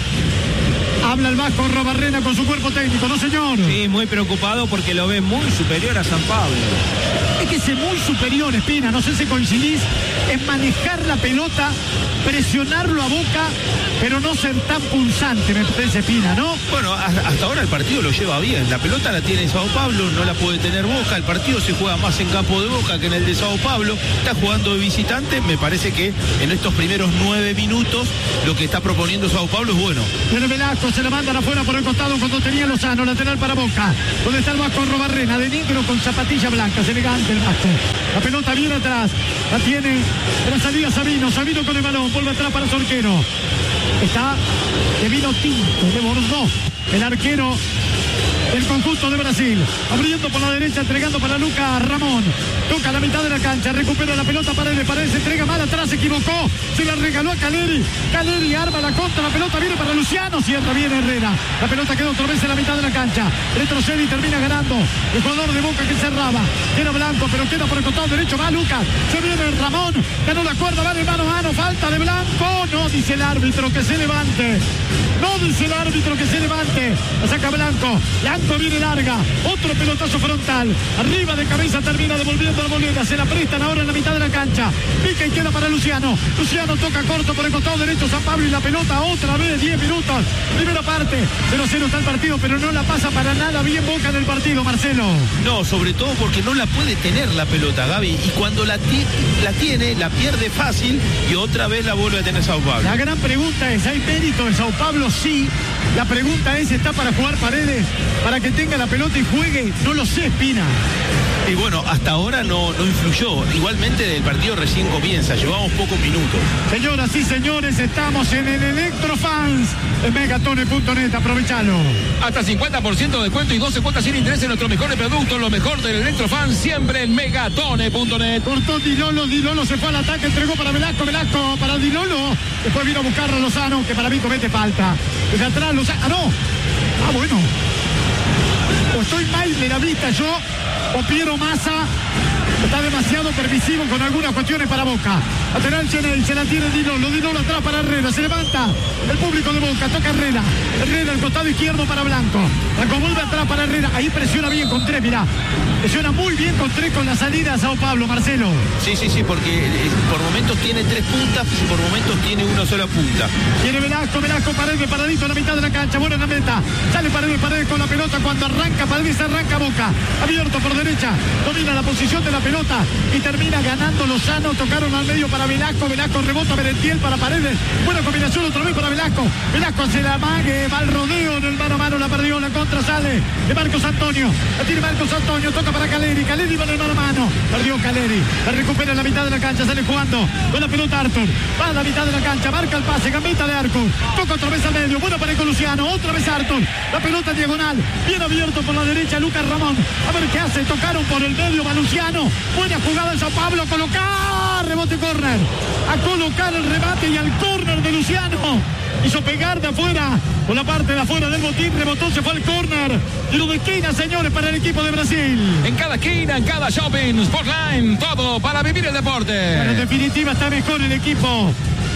[SPEAKER 1] Habla el Vasco Robarrena con su cuerpo técnico, ¿no, señor?
[SPEAKER 6] Sí, muy preocupado porque lo ve muy superior a San Pablo.
[SPEAKER 1] Es que ese muy superior, Espina, no sé si coincidís, en manejar la pelota, presionarlo a Boca, pero no ser tan pulsante, me parece, Espina, ¿no?
[SPEAKER 7] Bueno, hasta ahora el partido lo lleva bien. La pelota la tiene Sao Paulo, no la puede tener Boca. El partido se juega más en campo de Boca que en el de Sao Paulo. Está jugando de visitante. Me parece que en estos primeros nueve minutos lo que está proponiendo Sao Paulo es bueno.
[SPEAKER 1] Tiene Velasco, se la mandan afuera por el costado cuando tenía Lozano, lateral para Boca. Donde está el Vasco Robarrena, de negro con zapatilla blanca, es elegante el Vasco. La pelota viene atrás, la tiene en la salida Sabino, Sabino con el balón, vuelve atrás para su arquero. Está de vino tinto, de Bordeaux, el arquero del conjunto de Brasil, abriendo por la derecha, entregando para Lucas Ramón, toca la mitad de la cancha, recupera la pelota, Paredes, Paredes se entrega mal atrás, se equivocó, se la regaló a Caleri, Caleri arma la contra, la pelota viene para Luciano, cierra bien Herrera, la pelota quedó otra vez en la mitad de la cancha, retrocede y termina ganando el jugador de Boca que cerraba, era Blanco, pero queda por el costado derecho, va Lucas, se viene Ramón, ganó la cuerda, va de mano a mano, falta de Blanco, no dice el árbitro que se levante, no dice el árbitro que se levante, la saca Blanco, Blanco viene larga, otro pelotazo frontal, arriba de cabeza termina devolviendo la moneda, se la prestan ahora en la mitad de la cancha, pica y queda para Luciano, Luciano toca corto por el costado derecho, San Pablo y la pelota otra vez, diez minutos, primera parte, cero a cero está el partido, pero no la pasa para nada bien Boca en el partido, Marcelo.
[SPEAKER 7] No, sobre todo porque no la puede tener la pelota, Gaby, y cuando la, la tiene, la pierde fácil y otra vez la vuelve a tener Sao Paulo.
[SPEAKER 1] La gran pregunta es, ¿hay mérito en Sao Paulo? Sí. La pregunta es, ¿está para jugar Paredes? Para que tenga la pelota y juegue, no lo sé, Espina.
[SPEAKER 7] Y bueno, hasta ahora no, no influyó. Igualmente el partido recién comienza, llevamos pocos minutos.
[SPEAKER 1] Señoras y señores, estamos en el Electrofans de Megatone punto net, aprovechalo.
[SPEAKER 5] Hasta cincuenta por ciento de descuento y doce cuotas sin interés en nuestros mejores productos, lo mejor del Electrofans, siempre en Megatone punto net.
[SPEAKER 1] Cortó Dilolo, Dilolo se fue al ataque, entregó para Velasco, Velasco para Dilolo. Después vino a buscar a Lozano, que para mí comete falta. Desde atrás Lozano, ah no, ah bueno. O estoy mal de la vista yo, o Piero Massa está demasiado permisivo con algunas cuestiones para Boca. Lateral Cheney, se la tiene Dilolo, Dilolo atrás para Herrera, se levanta el público de Boca, toca Herrera, Herrera al costado izquierdo para Blanco, Blanco vuelve atrás para Herrera, ahí presiona bien con tres, mirá, presiona muy bien con tres con la salida a Sao Paulo, Marcelo.
[SPEAKER 7] Sí, sí, sí, porque eh, por momentos tiene tres puntas y por momentos tiene una sola punta.
[SPEAKER 1] Tiene Velasco, Velasco, Paredes, paradito en la mitad de la cancha, buena en la meta, sale Paredes, Paredes con la pelota, cuando arranca Paredes, arranca Boca, abierto por derecha, domina la posición de la pelota y termina ganando Lozano, tocaron al medio para Velasco, Velasco rebota Merentiel para Paredes, buena combinación otra vez para Velasco, Velasco hace la mague, va al rodeo en el mano a mano, la perdió, la contra sale de Marcos Antonio, la tiene Marcos Antonio, toca para Caleri, Caleri va en el mano a mano, perdió Caleri, la recupera en la mitad de la cancha, sale jugando con la pelota Arthur, va a la mitad de la cancha, marca el pase, gambeta de arco, toca otra vez al medio, buena para con Luciano, otra vez Arthur, la pelota diagonal, bien abierto por la derecha Lucas Ramón, a ver qué hace, tocaron por el medio, va Luciano, buena jugada en Sao Paulo, colocar, rebote córner, a colocar el remate y al córner de Luciano, hizo pegar de afuera, por la parte de afuera del botín, rebotó, se fue al córner, tiro de esquina, señores, para el equipo de Brasil.
[SPEAKER 5] En cada esquina, en cada shopping, Sportline, todo para vivir el deporte.
[SPEAKER 1] Pero en definitiva está mejor el equipo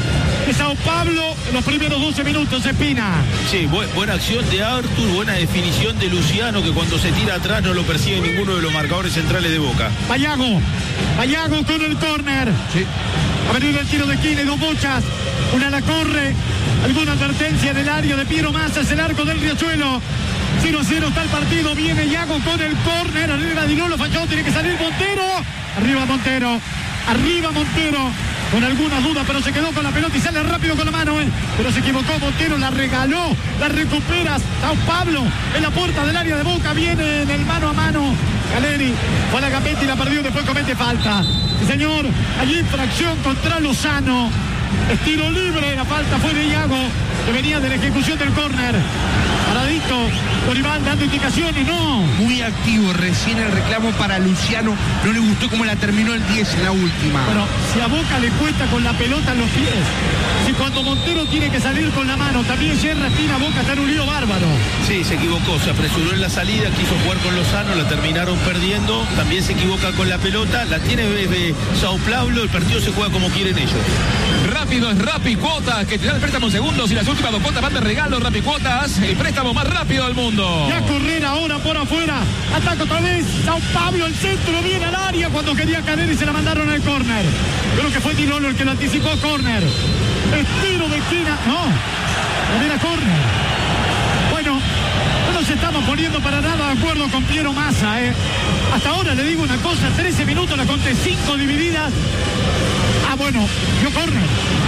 [SPEAKER 1] de Sao Paulo en los primeros doce minutos, Espina.
[SPEAKER 7] Sí, bu buena acción de Arthur, buena definición de Luciano, que cuando se tira atrás no lo persigue ninguno de los marcadores centrales de Boca.
[SPEAKER 1] Vallago, Vallago con el córner.
[SPEAKER 7] Sí.
[SPEAKER 1] Ha venido el tiro de esquina y dos bochas. Una la corre. Alguna advertencia en el área de Piero Massa, es el arco del Riachuelo. cero a cero está el partido. Viene Iago con el córner. Arriba Dilolo, falló, tiene que salir Montero. Arriba Montero. Arriba Montero. Con algunas dudas, pero se quedó con la pelota y sale rápido con la mano, ¿eh? Pero se equivocó Montero, la regaló, la recupera Sao Paulo en la puerta del área de Boca, viene en el mano a mano. Caleri fue a la gambeta y la perdió, después comete falta. Sí, señor, allí infracción contra Lozano. Estilo libre, la falta fue de Iago, que venía de la ejecución del córner. Paradito, Dorival dando indicaciones, no.
[SPEAKER 3] Muy activo, recién el reclamo para Luciano, no le gustó cómo la terminó el diez en la última.
[SPEAKER 1] Pero si a Boca le cuesta con la pelota en los pies, si cuando Montero tiene que salir con la mano, también Yerra Espina, Boca está en un lío bárbaro.
[SPEAKER 7] Sí, se equivocó, se apresuró en la salida, quiso jugar con Lozano, la terminaron perdiendo, también se equivoca con la pelota, la tiene desde Sao Paulo, el partido se juega como quieren ellos.
[SPEAKER 5] Rápido es Rappi Cuotas, que te da el préstamo en segundos y la últimas dos cuotas van de regalo, Rapicuotas, el préstamo más rápido del mundo.
[SPEAKER 1] Y a correr ahora por afuera. Ataca otra vez Sao Pablo, el centro viene al área cuando quería caer y se la mandaron al córner. Creo que fue Di Lolo el que lo anticipó, córner. Estiro de esquina, no, no era córner. Bueno, no nos estamos poniendo para nada de acuerdo con Piero Massa, ¿eh? Hasta ahora le digo una cosa, trece minutos, la conté, cinco divididas. Ah, bueno, dio córner.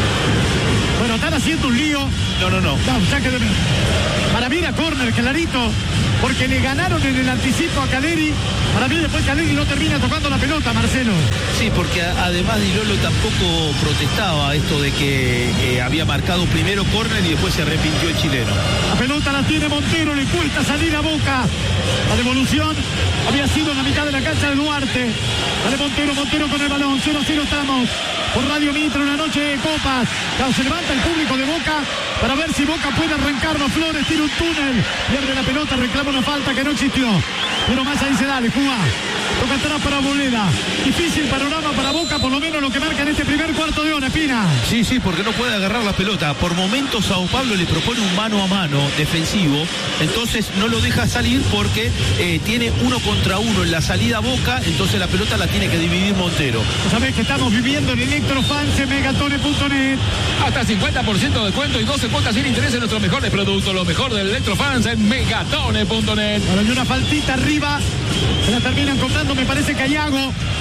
[SPEAKER 1] Bueno, están haciendo un lío.
[SPEAKER 7] No, no, no.
[SPEAKER 1] No, saque de... Para mí era córner, clarito, porque le ganaron en el anticipo a Caleri. Para mí después Caleri no termina tocando la pelota, Marcelo.
[SPEAKER 7] Sí, porque a, además Di Lolo tampoco protestaba esto de que eh, había marcado primero córner y después se arrepintió el chileno.
[SPEAKER 1] La pelota la tiene Montero, le cuesta salir a Boca. La devolución había sido en la mitad de la cancha de Duarte. Dale Montero, Montero con el balón. cero a cero estamos por Radio Mitre, una noche de copas. Claro, se levanta el público de Boca para ver si Boca puede arrancarlo. Flores tira un túnel, pierde la pelota, reclama una falta que no existió. Pero Massa dice, dale, juga. Toca atrás para Boleda. Difícil panorama para Boca, por lo menos lo que marca en este primer cuarto de hora, Espina.
[SPEAKER 7] Sí, sí, porque no puede agarrar la pelota. Por momentos Sao Pablo le propone un mano a mano defensivo, entonces no lo deja salir porque eh, tiene uno contra uno en la salida a Boca, entonces la pelota la tiene que dividir Montero.
[SPEAKER 1] Sabés que estamos viviendo en Electrofans en megatone punto net.
[SPEAKER 5] Hasta cincuenta por ciento de descuento y doce cuotas sin interés en nuestros mejores productos. Lo mejor del Electrofans en megatone punto net.
[SPEAKER 1] Ahora hay una faltita arriba, se la terminan comprando, me parece que hay Iago.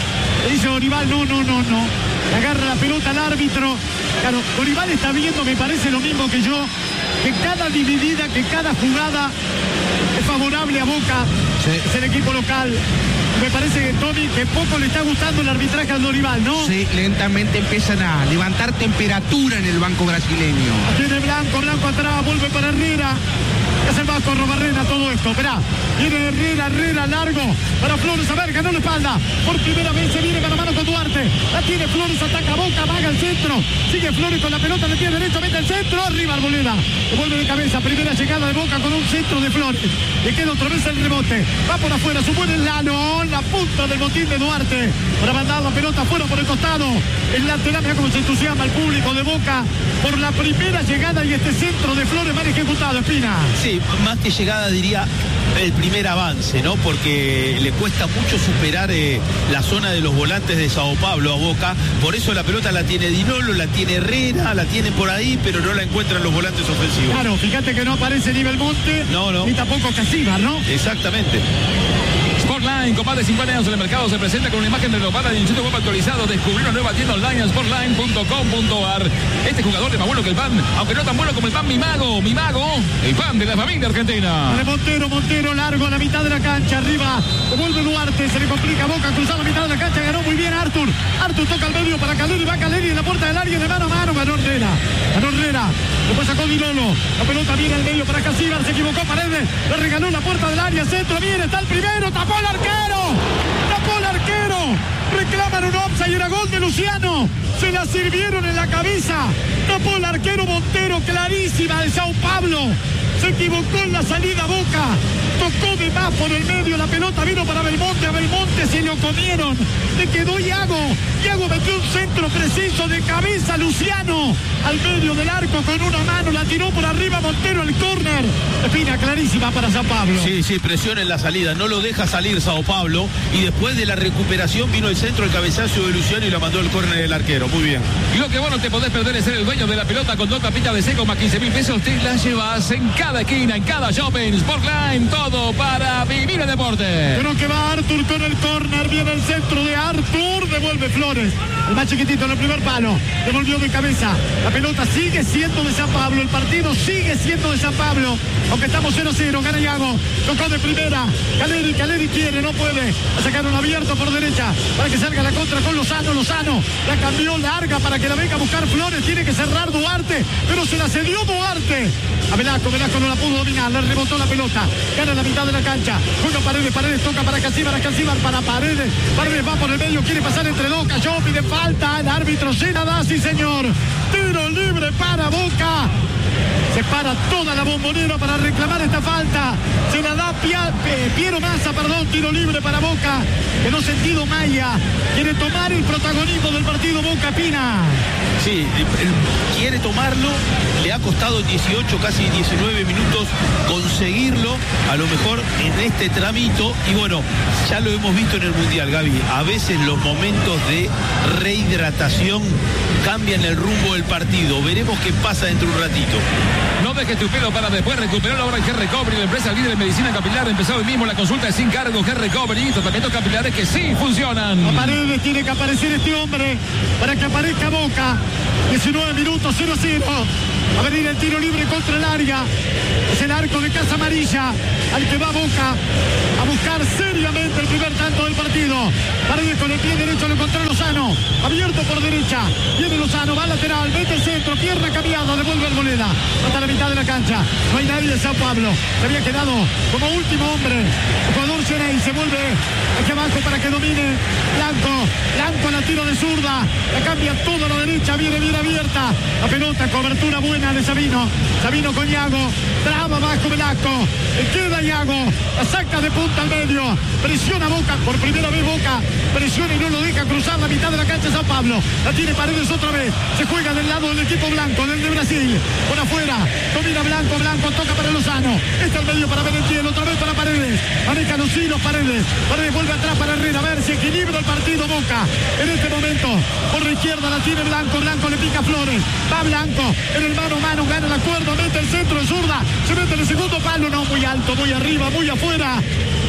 [SPEAKER 1] Le dice Dorival, no, no, no, no. Le agarra la pelota al árbitro. Claro, Dorival está viendo, me parece lo mismo que yo, que cada dividida, que cada jugada es favorable a Boca. Sí. Es el equipo local. Me parece que Tommy, que poco le está gustando el arbitraje al Dorival, ¿no?
[SPEAKER 3] Sí, lentamente empiezan a levantar temperatura en el banco brasileño.
[SPEAKER 1] Tiene Blanco, Blanco atrás, vuelve para Herrera. Es el Vasco Robarrena todo esto, esperá. Viene Herrera, Herrera, largo para Flores, a ver, ganó la espalda. Por primera vez se viene mano a mano con Duarte. La tiene Flores, ataca Boca, vaga el centro. Sigue Flores con la pelota, le tiene derecho, mete el centro, arriba Arboleda. Devuelve de cabeza, primera llegada de Boca con un centro de Flores. Le queda otra vez el rebote. Va por afuera, supone el Lano, la punta del botín de Duarte. Para mandar la pelota afuera por el costado. El lateral, mira cómo se entusiasma el público de Boca por la primera llegada y este centro de Flores mal ejecutado, Espina.
[SPEAKER 7] Sí, más que llegada diría el primer avance, ¿no? Porque le cuesta mucho superar eh, la zona de los volantes de Sao Pablo a Boca. Por eso la pelota la tiene Di Lolo, la tiene Herrera, la tiene por ahí, pero no la encuentran los volantes ofensivos.
[SPEAKER 1] Claro, fíjate que no aparece ni Belmonte,
[SPEAKER 7] no, no.
[SPEAKER 1] ni tampoco Casíbar, ¿no?
[SPEAKER 7] Exactamente.
[SPEAKER 5] Sportline, con más de cincuenta años en el mercado, se presenta con una imagen renovada y un sitio web actualizado. Descubrí una nueva tienda online en sportline punto com punto a r. Este jugador es más bueno que el pan, aunque no tan bueno como el pan Mi Mago. Mi Mago, el pan de la familia argentina.
[SPEAKER 1] Vale, Montero, Montero, largo a la mitad de la cancha, arriba. Devuelve Duarte, se le complica a Boca, cruzado la mitad de la cancha, ganó muy bien Artur. Artur toca al medio para Caleri, va Caleri en la puerta del área de mano a mano, ganó Herrera. Ganó Herrera, después sacó Di Lolo. La pelota viene al medio para Casíbar, se equivocó Paredes, le regaló la puerta del área, centro, viene, está el primero, tapó el arquero. Tapó el arquero. Reclaman un offside y era gol de Luciano. Se la sirvieron en la cabeza. Tapó el arquero Montero, clarísima de Sao Pablo. Se equivocó en la salida Boca. Tocó de más por el medio. La pelota vino para Belmonte. A Belmonte se lo comieron. Le quedó Iago. Iago metió un centro preciso de cabeza. Luciano al medio del arco con una mano. La tiró por arriba Montero al córner. Espina clarísima para Sao Pablo.
[SPEAKER 7] Sí, sí, presión en la salida. No lo deja salir Sao Pablo. Y después de la recuperación vino el centro, el cabezazo de Luciano y la mandó el córner del arquero. Muy bien.
[SPEAKER 5] Y lo que vos no te podés perder es ser el dueño de la pelota con dos tapitas de seco más quince mil pesos. Te las llevas en cada esquina, en cada shopping. Sportline, todo para vivir el deporte.
[SPEAKER 1] Pero que va Artur con el córner. Viene el centro de Artur. Devuelve Flores. El más chiquitito en el primer palo. Devolvió de cabeza. La pelota sigue siendo de San Pablo. El partido sigue siendo de San Pablo. Aunque estamos cero a cero. Gana Iago. Tocó de primera. Caleri, Caleri quiere, no puede. A sacar un abierto por derecha. Para que salga la contra con Lozano. Lozano la cambió larga para que la venga a buscar Flores. Tiene que cerrar Duarte. Pero se la cedió Duarte. A Velasco. Velasco no la pudo dominar. Le rebotó la pelota. Gana la mitad de la cancha. Juega Paredes. Paredes toca para Casíbar. Casíbar para Paredes. Paredes va por el medio. Quiere pasar entre dos. Cayó. Pide falta. El árbitro se la da. Sí, señor. Tiro libre para Boca. Se para toda la Bombonera para reclamar esta falta. Se la da Pia, eh, Piero Massa, perdón, tiro libre para Boca. En un sentido Maya. Quiere tomar el protagonismo del partido Boca, Pina.
[SPEAKER 7] Sí, quiere tomarlo. Le ha costado dieciocho, casi diecinueve minutos conseguirlo. A lo mejor en este tramito. Y bueno, ya lo hemos visto en el Mundial, Gaby. A veces los momentos de rehidratación cambian el rumbo del partido. Veremos qué pasa dentro de un ratito.
[SPEAKER 5] No dejes tu pelo para después recuperarlo ahora en G-Recovery, la empresa líder en medicina capilar. Empezó hoy mismo la consulta de sin cargo. G-Recovery, tratamientos capilares que sí funcionan.
[SPEAKER 1] A Paredes tiene que aparecer este hombre para que aparezca Boca. diecinueve minutos, cero cero. Va a venir el tiro libre contra el área. Es el arco de Casa Amarilla al que va Boca a buscar seriamente el primer tanto del partido. Paredes con el pie derecho lo encontró Lozano. Abierto por derecha. Viene Lozano, va lateral, mete el centro, pierna cambiada, devuelve el Arboleda. Hasta la mitad de la cancha. No hay nadie de Sao Pablo. Se había quedado como último hombre. El jugador Cherey se vuelve aquí abajo para que domine Blanco. Blanco la tiro de zurda. La cambia toda a la derecha. Viene bien abierta. La pelota, cobertura buena de Sabino. Sabino con Iago. Traba abajo Velasco. Le queda Iago. La saca de punta al medio. Presiona Boca. Por primera vez Boca. Presiona y no lo deja cruzar la mitad de la cancha Sao Pablo. La tiene Paredes otra vez. Se juega del lado del equipo blanco, del de Brasil. Por afuera. Domina Blanco. Blanco toca para Lozano. Está al medio para Merentiel. Otra vez para Paredes. Maneja los hilos Paredes. Paredes vuelve atrás para Herrera. A ver si equilibra el partido Boca. En este momento. Por la izquierda la tiene Blanco. Blanco le pica Flores. Va Blanco. En el mano a mano. Gana el acuerdo. Mete el centro de zurda. Se mete en el segundo palo. No, muy alto. Muy arriba. Muy afuera.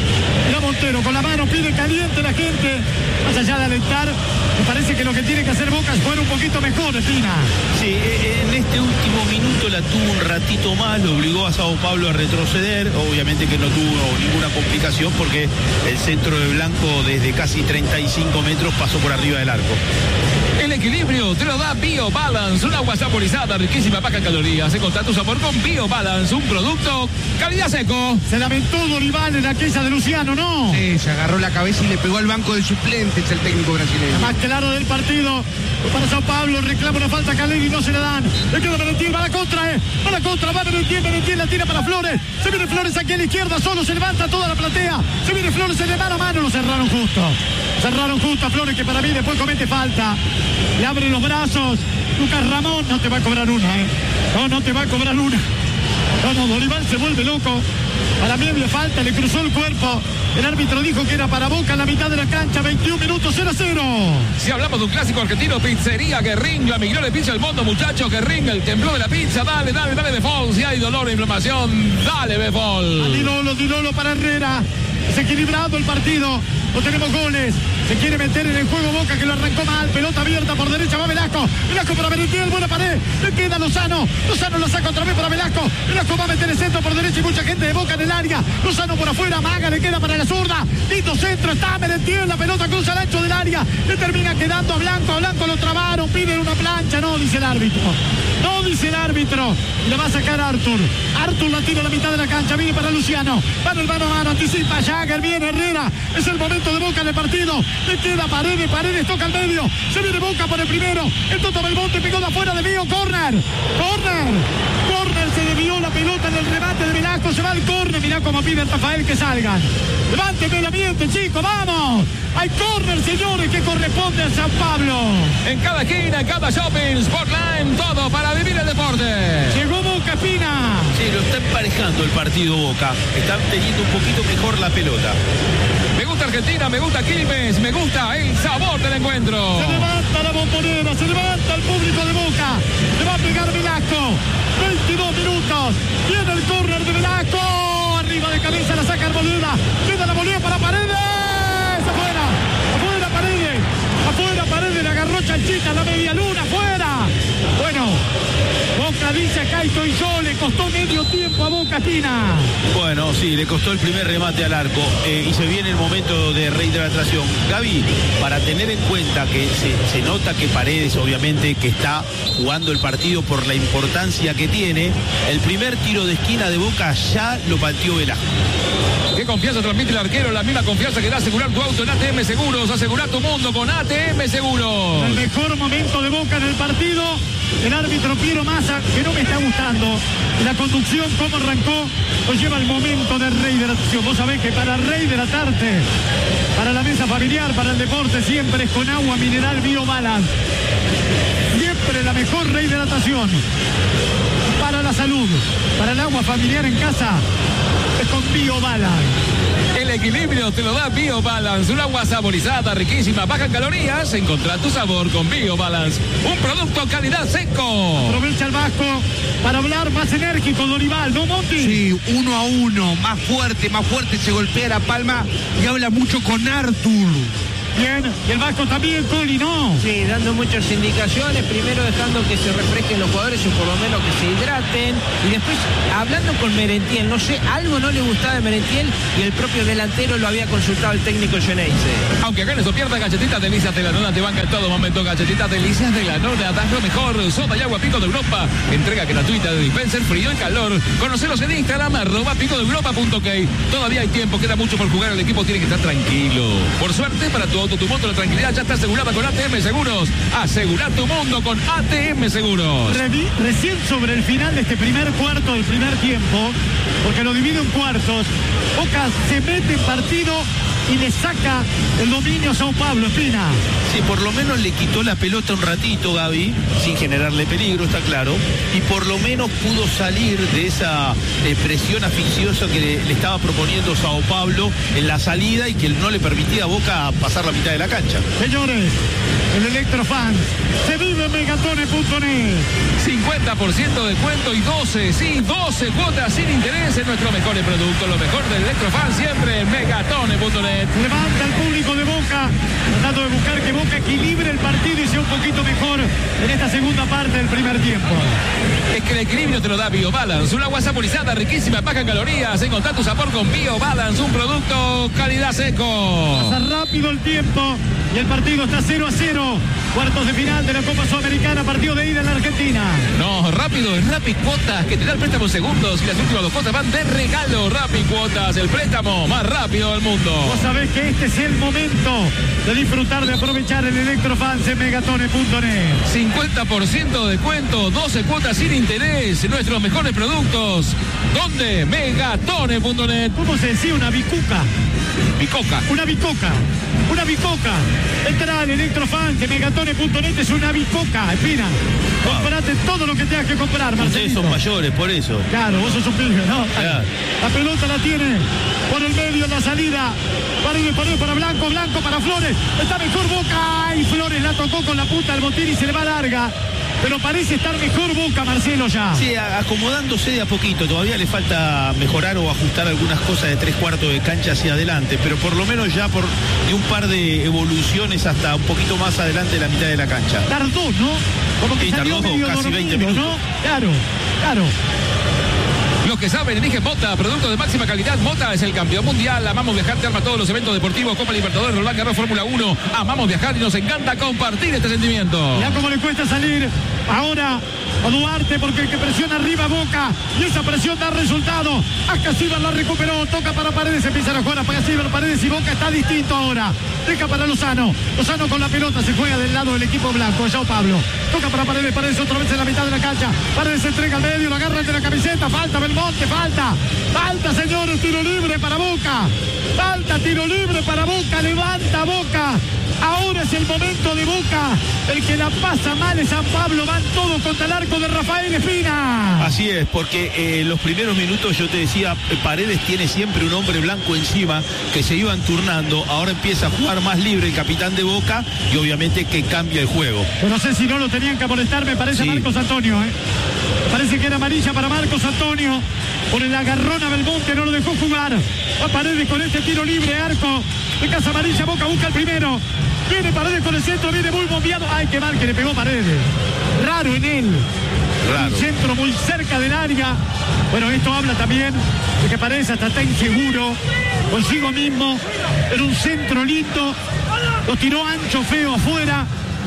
[SPEAKER 1] La Montero con la mano pide caliente la gente. Más allá de alentar, me parece que lo que tiene que hacer Boca es jugar un poquito mejor, Espina.
[SPEAKER 7] Sí, en este último minuto la tuvo un ratito más, lo obligó a Sao Pablo a retroceder. Obviamente que no tuvo ninguna complicación porque el centro de Blanco desde casi treinta y cinco metros pasó por arriba del arco.
[SPEAKER 5] El equilibrio te lo da BioBalance, un agua saborizada, riquísima, baja en calorías. Encontrá tu sabor con BioBalance, un producto calidad seco.
[SPEAKER 1] Se lamentó Dorival en aquella de Luciano, ¿no?
[SPEAKER 3] Sí, se agarró la cabeza y le pegó al banco de suplentes el técnico brasileño.
[SPEAKER 1] Más claro del partido. Para Sao Pablo, reclama una falta a Caleri, no se la dan. Le queda Merentiel, va a la contra, eh. Va a la contra, va Merentiel, Merentiel la tira para Flores. Se viene Flores aquí a la izquierda, solo se levanta toda la platea. Se viene Flores en de mano a mano, lo cerraron justo. Cerraron justo a Flores, que para mí después comete falta. Le abre los brazos. Lucas Ramón no te va a cobrar una, eh. No, no te va a cobrar una. No, no, Dorival se vuelve loco. Para mí había falta, le cruzó el cuerpo. El árbitro dijo que era para Boca en la mitad de la cancha. veintiún minutos, cero cero.
[SPEAKER 5] Si hablamos de un clásico argentino, pizzería Guerrín, la mejor pizza del mundo, muchachos. Guerrín, el templo de la pizza. Dale, dale, dale, Befol. Si hay dolor e inflamación, dale, Befol.
[SPEAKER 1] Dilolo, Dilolo para Herrera. Es equilibrado el partido. No tenemos goles. Se quiere meter en el juego Boca, que lo arrancó mal. Pelota abierta por derecha, va Velasco. Velasco para Merentiel, buena pared. Le queda Lozano. Lozano la saca otra vez para Velasco. Velasco va a meter el centro por derecha y mucha gente de Boca en el área. Lozano por afuera, Maga le queda para la zurda. Lindo centro, está Merentiel. La pelota cruza al ancho del área. Le termina quedando a Blanco. A Blanco lo trabaron. Piden una plancha. No, dice el árbitro. No, dice el árbitro. Y la va a sacar Artur. Artur la tira a la mitad de la cancha. Viene para Luciano. Para el mano a mano. Anticipa Jagger. Viene Herrera. Es el momento de Boca en el partido. Le queda Paredes. Paredes toca al medio. Se viene Boca por el primero. El Toto Belmonte pegó de afuera de mío. Corner. Corner. Corner. Se desvió la pelota en el remate de Velasco. Se va al corner. Mirá cómo pide el Rafael que salgan. Levánteme el ambiente, chicos. Vamos. Hay corner, señores, que corresponde a San Pablo.
[SPEAKER 5] En cada esquina, en cada shopping, Sportline, todo para vivir el deporte.
[SPEAKER 1] Llegó Boca, Espina.
[SPEAKER 7] Sí, lo está emparejando el partido Boca. Está teniendo un poquito mejor la pelota.
[SPEAKER 5] Me gusta Argentina, me gusta Quilmes, me gusta el sabor del encuentro.
[SPEAKER 1] Se levanta la Bombonera, se levanta el público de Boca. Le va a pegar Velasco. veintidós minutos. Viene el córner de Velasco. Arriba de cabeza la saca Arboleda. Queda la volea para Paredes. Afuera. Afuera Paredes. Afuera Paredes. Le agarró Chanchita la media luna. Afuera. Bueno. Boca dice acá estoy yo, le costó medio tiempo a Boca, Espina.
[SPEAKER 7] Bueno, sí, le costó el primer remate al arco eh, y se viene el momento de rehidratación. Gaby, para tener en cuenta que se, se nota que Paredes obviamente que está jugando el partido por la importancia que tiene, el primer tiro de esquina de Boca ya lo pateó Velasco.
[SPEAKER 5] ¿Qué confianza transmite el arquero? La misma confianza que da asegurar tu auto en A T M Seguros. Asegurar tu mundo con A T M Seguros.
[SPEAKER 1] El mejor momento de Boca en el partido. El árbitro Piero Massa, que no me está gustando. La conducción, cómo arrancó, nos lleva al momento de rehidratación. Vos sabés que para rehidratarte, para la mesa familiar, para el deporte, siempre es con agua mineral BioBalance. Siempre la mejor rehidratación. Para la salud, para el agua familiar en casa, es con BioBalance.
[SPEAKER 5] El equilibrio te lo da BioBalance, un agua saborizada, riquísima, baja en calorías. Encontrá tu sabor con BioBalance, un producto calidad Seco.
[SPEAKER 1] Aprovecha el Vasco para hablar más enérgico, Dorival, ¿no, Monti?
[SPEAKER 3] Sí, uno a uno, más fuerte, más fuerte, se golpea la palma y habla mucho con Artur.
[SPEAKER 1] Bien, y el Vasco también, Coli, ¿no?
[SPEAKER 6] Sí, dando muchas indicaciones, primero dejando que se refresquen los jugadores o por lo menos que se hidraten, y después hablando con Merentiel, no sé, algo no le gustaba de Merentiel y el propio delantero lo había consultado el técnico Geneise.
[SPEAKER 5] Aunque ganes o pierdas, galletitas delicias de la nona te banca en todo momento. Galletitas delicias de la nona, das lo mejor. Soda y agua Pico de Europa, entrega gratuita de dispenser, frío y calor. Conocelos en Instagram, arroba pico de europa punto ok. Todavía hay tiempo, queda mucho por jugar, el equipo tiene que estar tranquilo. Por suerte, para tu auto, tu moto, la tranquilidad ya está asegurada con A T M Seguros. Asegura tu mundo con A T M Seguros.
[SPEAKER 1] Revi recién sobre el final de este primer cuarto del primer tiempo, porque lo divido en cuartos, Boca se mete en partido y le saca el dominio a Sao Paulo, Espina.
[SPEAKER 7] Sí, por lo menos le quitó la pelota un ratito, Gaby, sin generarle peligro, está claro, y por lo menos pudo salir de esa eh, presión asfixiosa que le, le estaba proponiendo Sao Paulo en la salida y que no le permitía a Boca pasar la mitad de la cancha.
[SPEAKER 1] Señores, el Electrofans se vive en megatone punto net.
[SPEAKER 5] cincuenta por ciento de descuento y doce, sí, doce cuotas sin interés en nuestros mejores productos. Lo mejor del Electrofan siempre en megatone punto net.
[SPEAKER 1] Levanta el público de Boca, tratando de buscar que Boca equilibre el partido y sea un poquito mejor en esta segunda parte del primer tiempo.
[SPEAKER 5] Es que el equilibrio te lo da BioBalance, un agua saborizada, riquísima, baja en calorías. Encontrá tu sabor con BioBalance, un producto calidad Seco.
[SPEAKER 1] Pasa rápido el tiempo y el partido está cero a cero. Cuartos de final de la Copa Sudamericana, partido de ida en la Argentina.
[SPEAKER 5] No, rápido, es Rappi Cuotas, que te da el préstamo en segundos y las últimas dos cuotas van de regalo. Rappi Cuotas, el préstamo más rápido del mundo.
[SPEAKER 1] Vos sabés que este es el momento de disfrutar, de aprovechar el Electrofans en megatone punto net.
[SPEAKER 5] cincuenta por ciento de descuento, doce cuotas sin interés, nuestros mejores productos. ¿Dónde? megatone punto net.
[SPEAKER 1] ¿Cómo se decía? Una bicuca.
[SPEAKER 5] Bicoca.
[SPEAKER 1] Una bicoca. Una bicoca. Entra al Electrofans de megatone punto net, es una bicoca, Espina. Wow. Comprate todo lo que tengas que comprar, Marcelito.
[SPEAKER 7] Ustedes son mayores, por eso.
[SPEAKER 1] Claro, vos sos un pibe, ¿no?
[SPEAKER 7] Claro.
[SPEAKER 1] La pelota la tiene por el medio en la salida. Paredes, Paredes para Blanco, Blanco para Flores. Está mejor Boca. Y Flores la tocó con la punta del botín y se le va larga. Pero parece estar mejor Boca, Marcelo, ya.
[SPEAKER 7] Sí, acomodándose de a poquito. Todavía le falta mejorar o ajustar algunas cosas de tres cuartos de cancha hacia adelante. Pero por lo menos ya por de un par de evoluciones hasta un poquito más adelante de la mitad de la cancha.
[SPEAKER 1] Tardó, ¿no? Como que
[SPEAKER 7] sí,
[SPEAKER 1] salió
[SPEAKER 7] tardó
[SPEAKER 1] medio
[SPEAKER 7] casi
[SPEAKER 1] dormido,
[SPEAKER 7] veinte minutos.
[SPEAKER 1] ¿no? Claro, claro.
[SPEAKER 5] Los que saben, eligen Mota, producto de máxima calidad. Mota es el campeón mundial. Amamos viajar, te arma todos los eventos deportivos, Copa Libertadores, Roland Garros, Fórmula uno. Amamos viajar y nos encanta compartir este sentimiento.
[SPEAKER 1] Ya como le cuesta salir ahora a Duarte, porque el que presiona arriba Boca y esa presión da resultado. Acá Silva la recuperó, toca para Paredes, empieza a jugar a Silva, Paredes y Boca está distinto ahora. Deja para Lozano, Lozano con la pelota, se juega del lado del equipo blanco, Sao Paulo. Toca para Paredes, Paredes otra vez en la mitad de la cancha. Paredes se entrega al medio, lo agarra de la camiseta, falta Belmonte, falta. Falta, señores, tiro libre para Boca. Falta, tiro libre para Boca, levanta Boca. Ahora es el momento de Boca. El que la pasa mal es San Pablo. Van todos contra el arco de Rafael Espina.
[SPEAKER 7] Así es, porque en eh, los primeros minutos yo te decía, Paredes tiene siempre un hombre blanco encima que se iban turnando. Ahora empieza a jugar más libre el capitán de Boca y obviamente que cambia el juego.
[SPEAKER 1] Yo no sé si no lo tenían que amonestar, me parece, sí. Marcos Antonio. ¿eh? Parece que era amarilla para Marcos Antonio. Por el agarrón a Belmonte, no lo dejó jugar. A Paredes con este tiro libre, arco de casa amarilla. Boca busca el primero. Viene Paredes con el centro, viene muy bombeado. Ay, qué mal que le pegó Paredes. Raro en él.
[SPEAKER 7] Raro.
[SPEAKER 1] Un centro muy cerca del área. Bueno, esto habla también de que Paredes hasta está inseguro consigo mismo. Era un centro lindo. Lo tiró ancho, feo, afuera.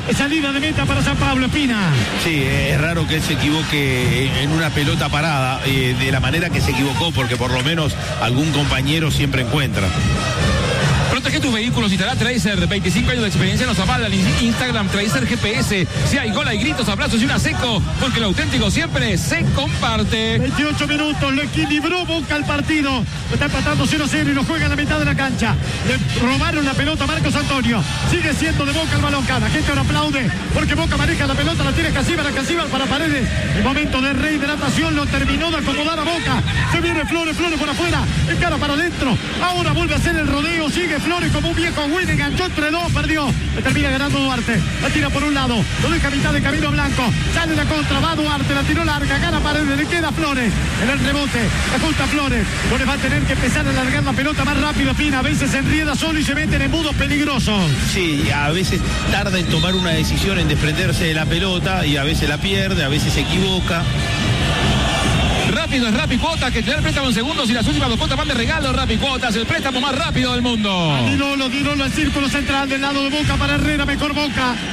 [SPEAKER 1] salida de meta para San Pablo, Espina.
[SPEAKER 7] Sí, es raro que él se equivoque en una pelota parada, eh, de la manera que se equivocó, porque por lo menos algún compañero siempre encuentra.
[SPEAKER 5] Protege tus vehículos y te hará Tracer. veinticinco años de experiencia nos avala. Instagram Tracer G P S. Si hay gol, hay gritos, abrazos y una seco, porque lo auténtico siempre se comparte.
[SPEAKER 1] veintiocho minutos, lo equilibró Boca el partido. Está empatando cero a cero y lo juega en la mitad de la cancha. Le robaron la pelota a Marcos Antonio. Sigue siendo de Boca el balón. Cada gente ahora aplaude porque Boca maneja la pelota, la tiene Casíbar, Casíbar para Paredes. El momento de Rey de natación lo terminó de acomodar a Boca. Se viene Flores, Flores por afuera, encara para adentro. Ahora vuelve a hacer el rodeo, sigue Flores como un viejo win, enganchó entre dos, perdió. Le termina ganando Duarte. La tira por un lado, lo deja a mitad de camino Blanco. Sale la contra, va Duarte, la tiró larga, gana Paredes, le queda Flores. En el rebote, ajusta Flores. Flores va a tener que empezar a alargar la pelota más rápido, Pina. A veces se enrieda solo y se mete en embudos peligrosos.
[SPEAKER 7] Sí, a veces tarda en tomar una decisión, en desprenderse de la pelota, y a veces la pierde, a veces se equivoca.
[SPEAKER 5] Rápido es Rappi Cuotas, que te da el préstamo en segundos y las últimas dos cuotas van de regalo. Rappi Cuotas, el préstamo más rápido del mundo.
[SPEAKER 1] Dirolo, Dirolo al círculo central del lado de Boca para Herrera, mejor Boca.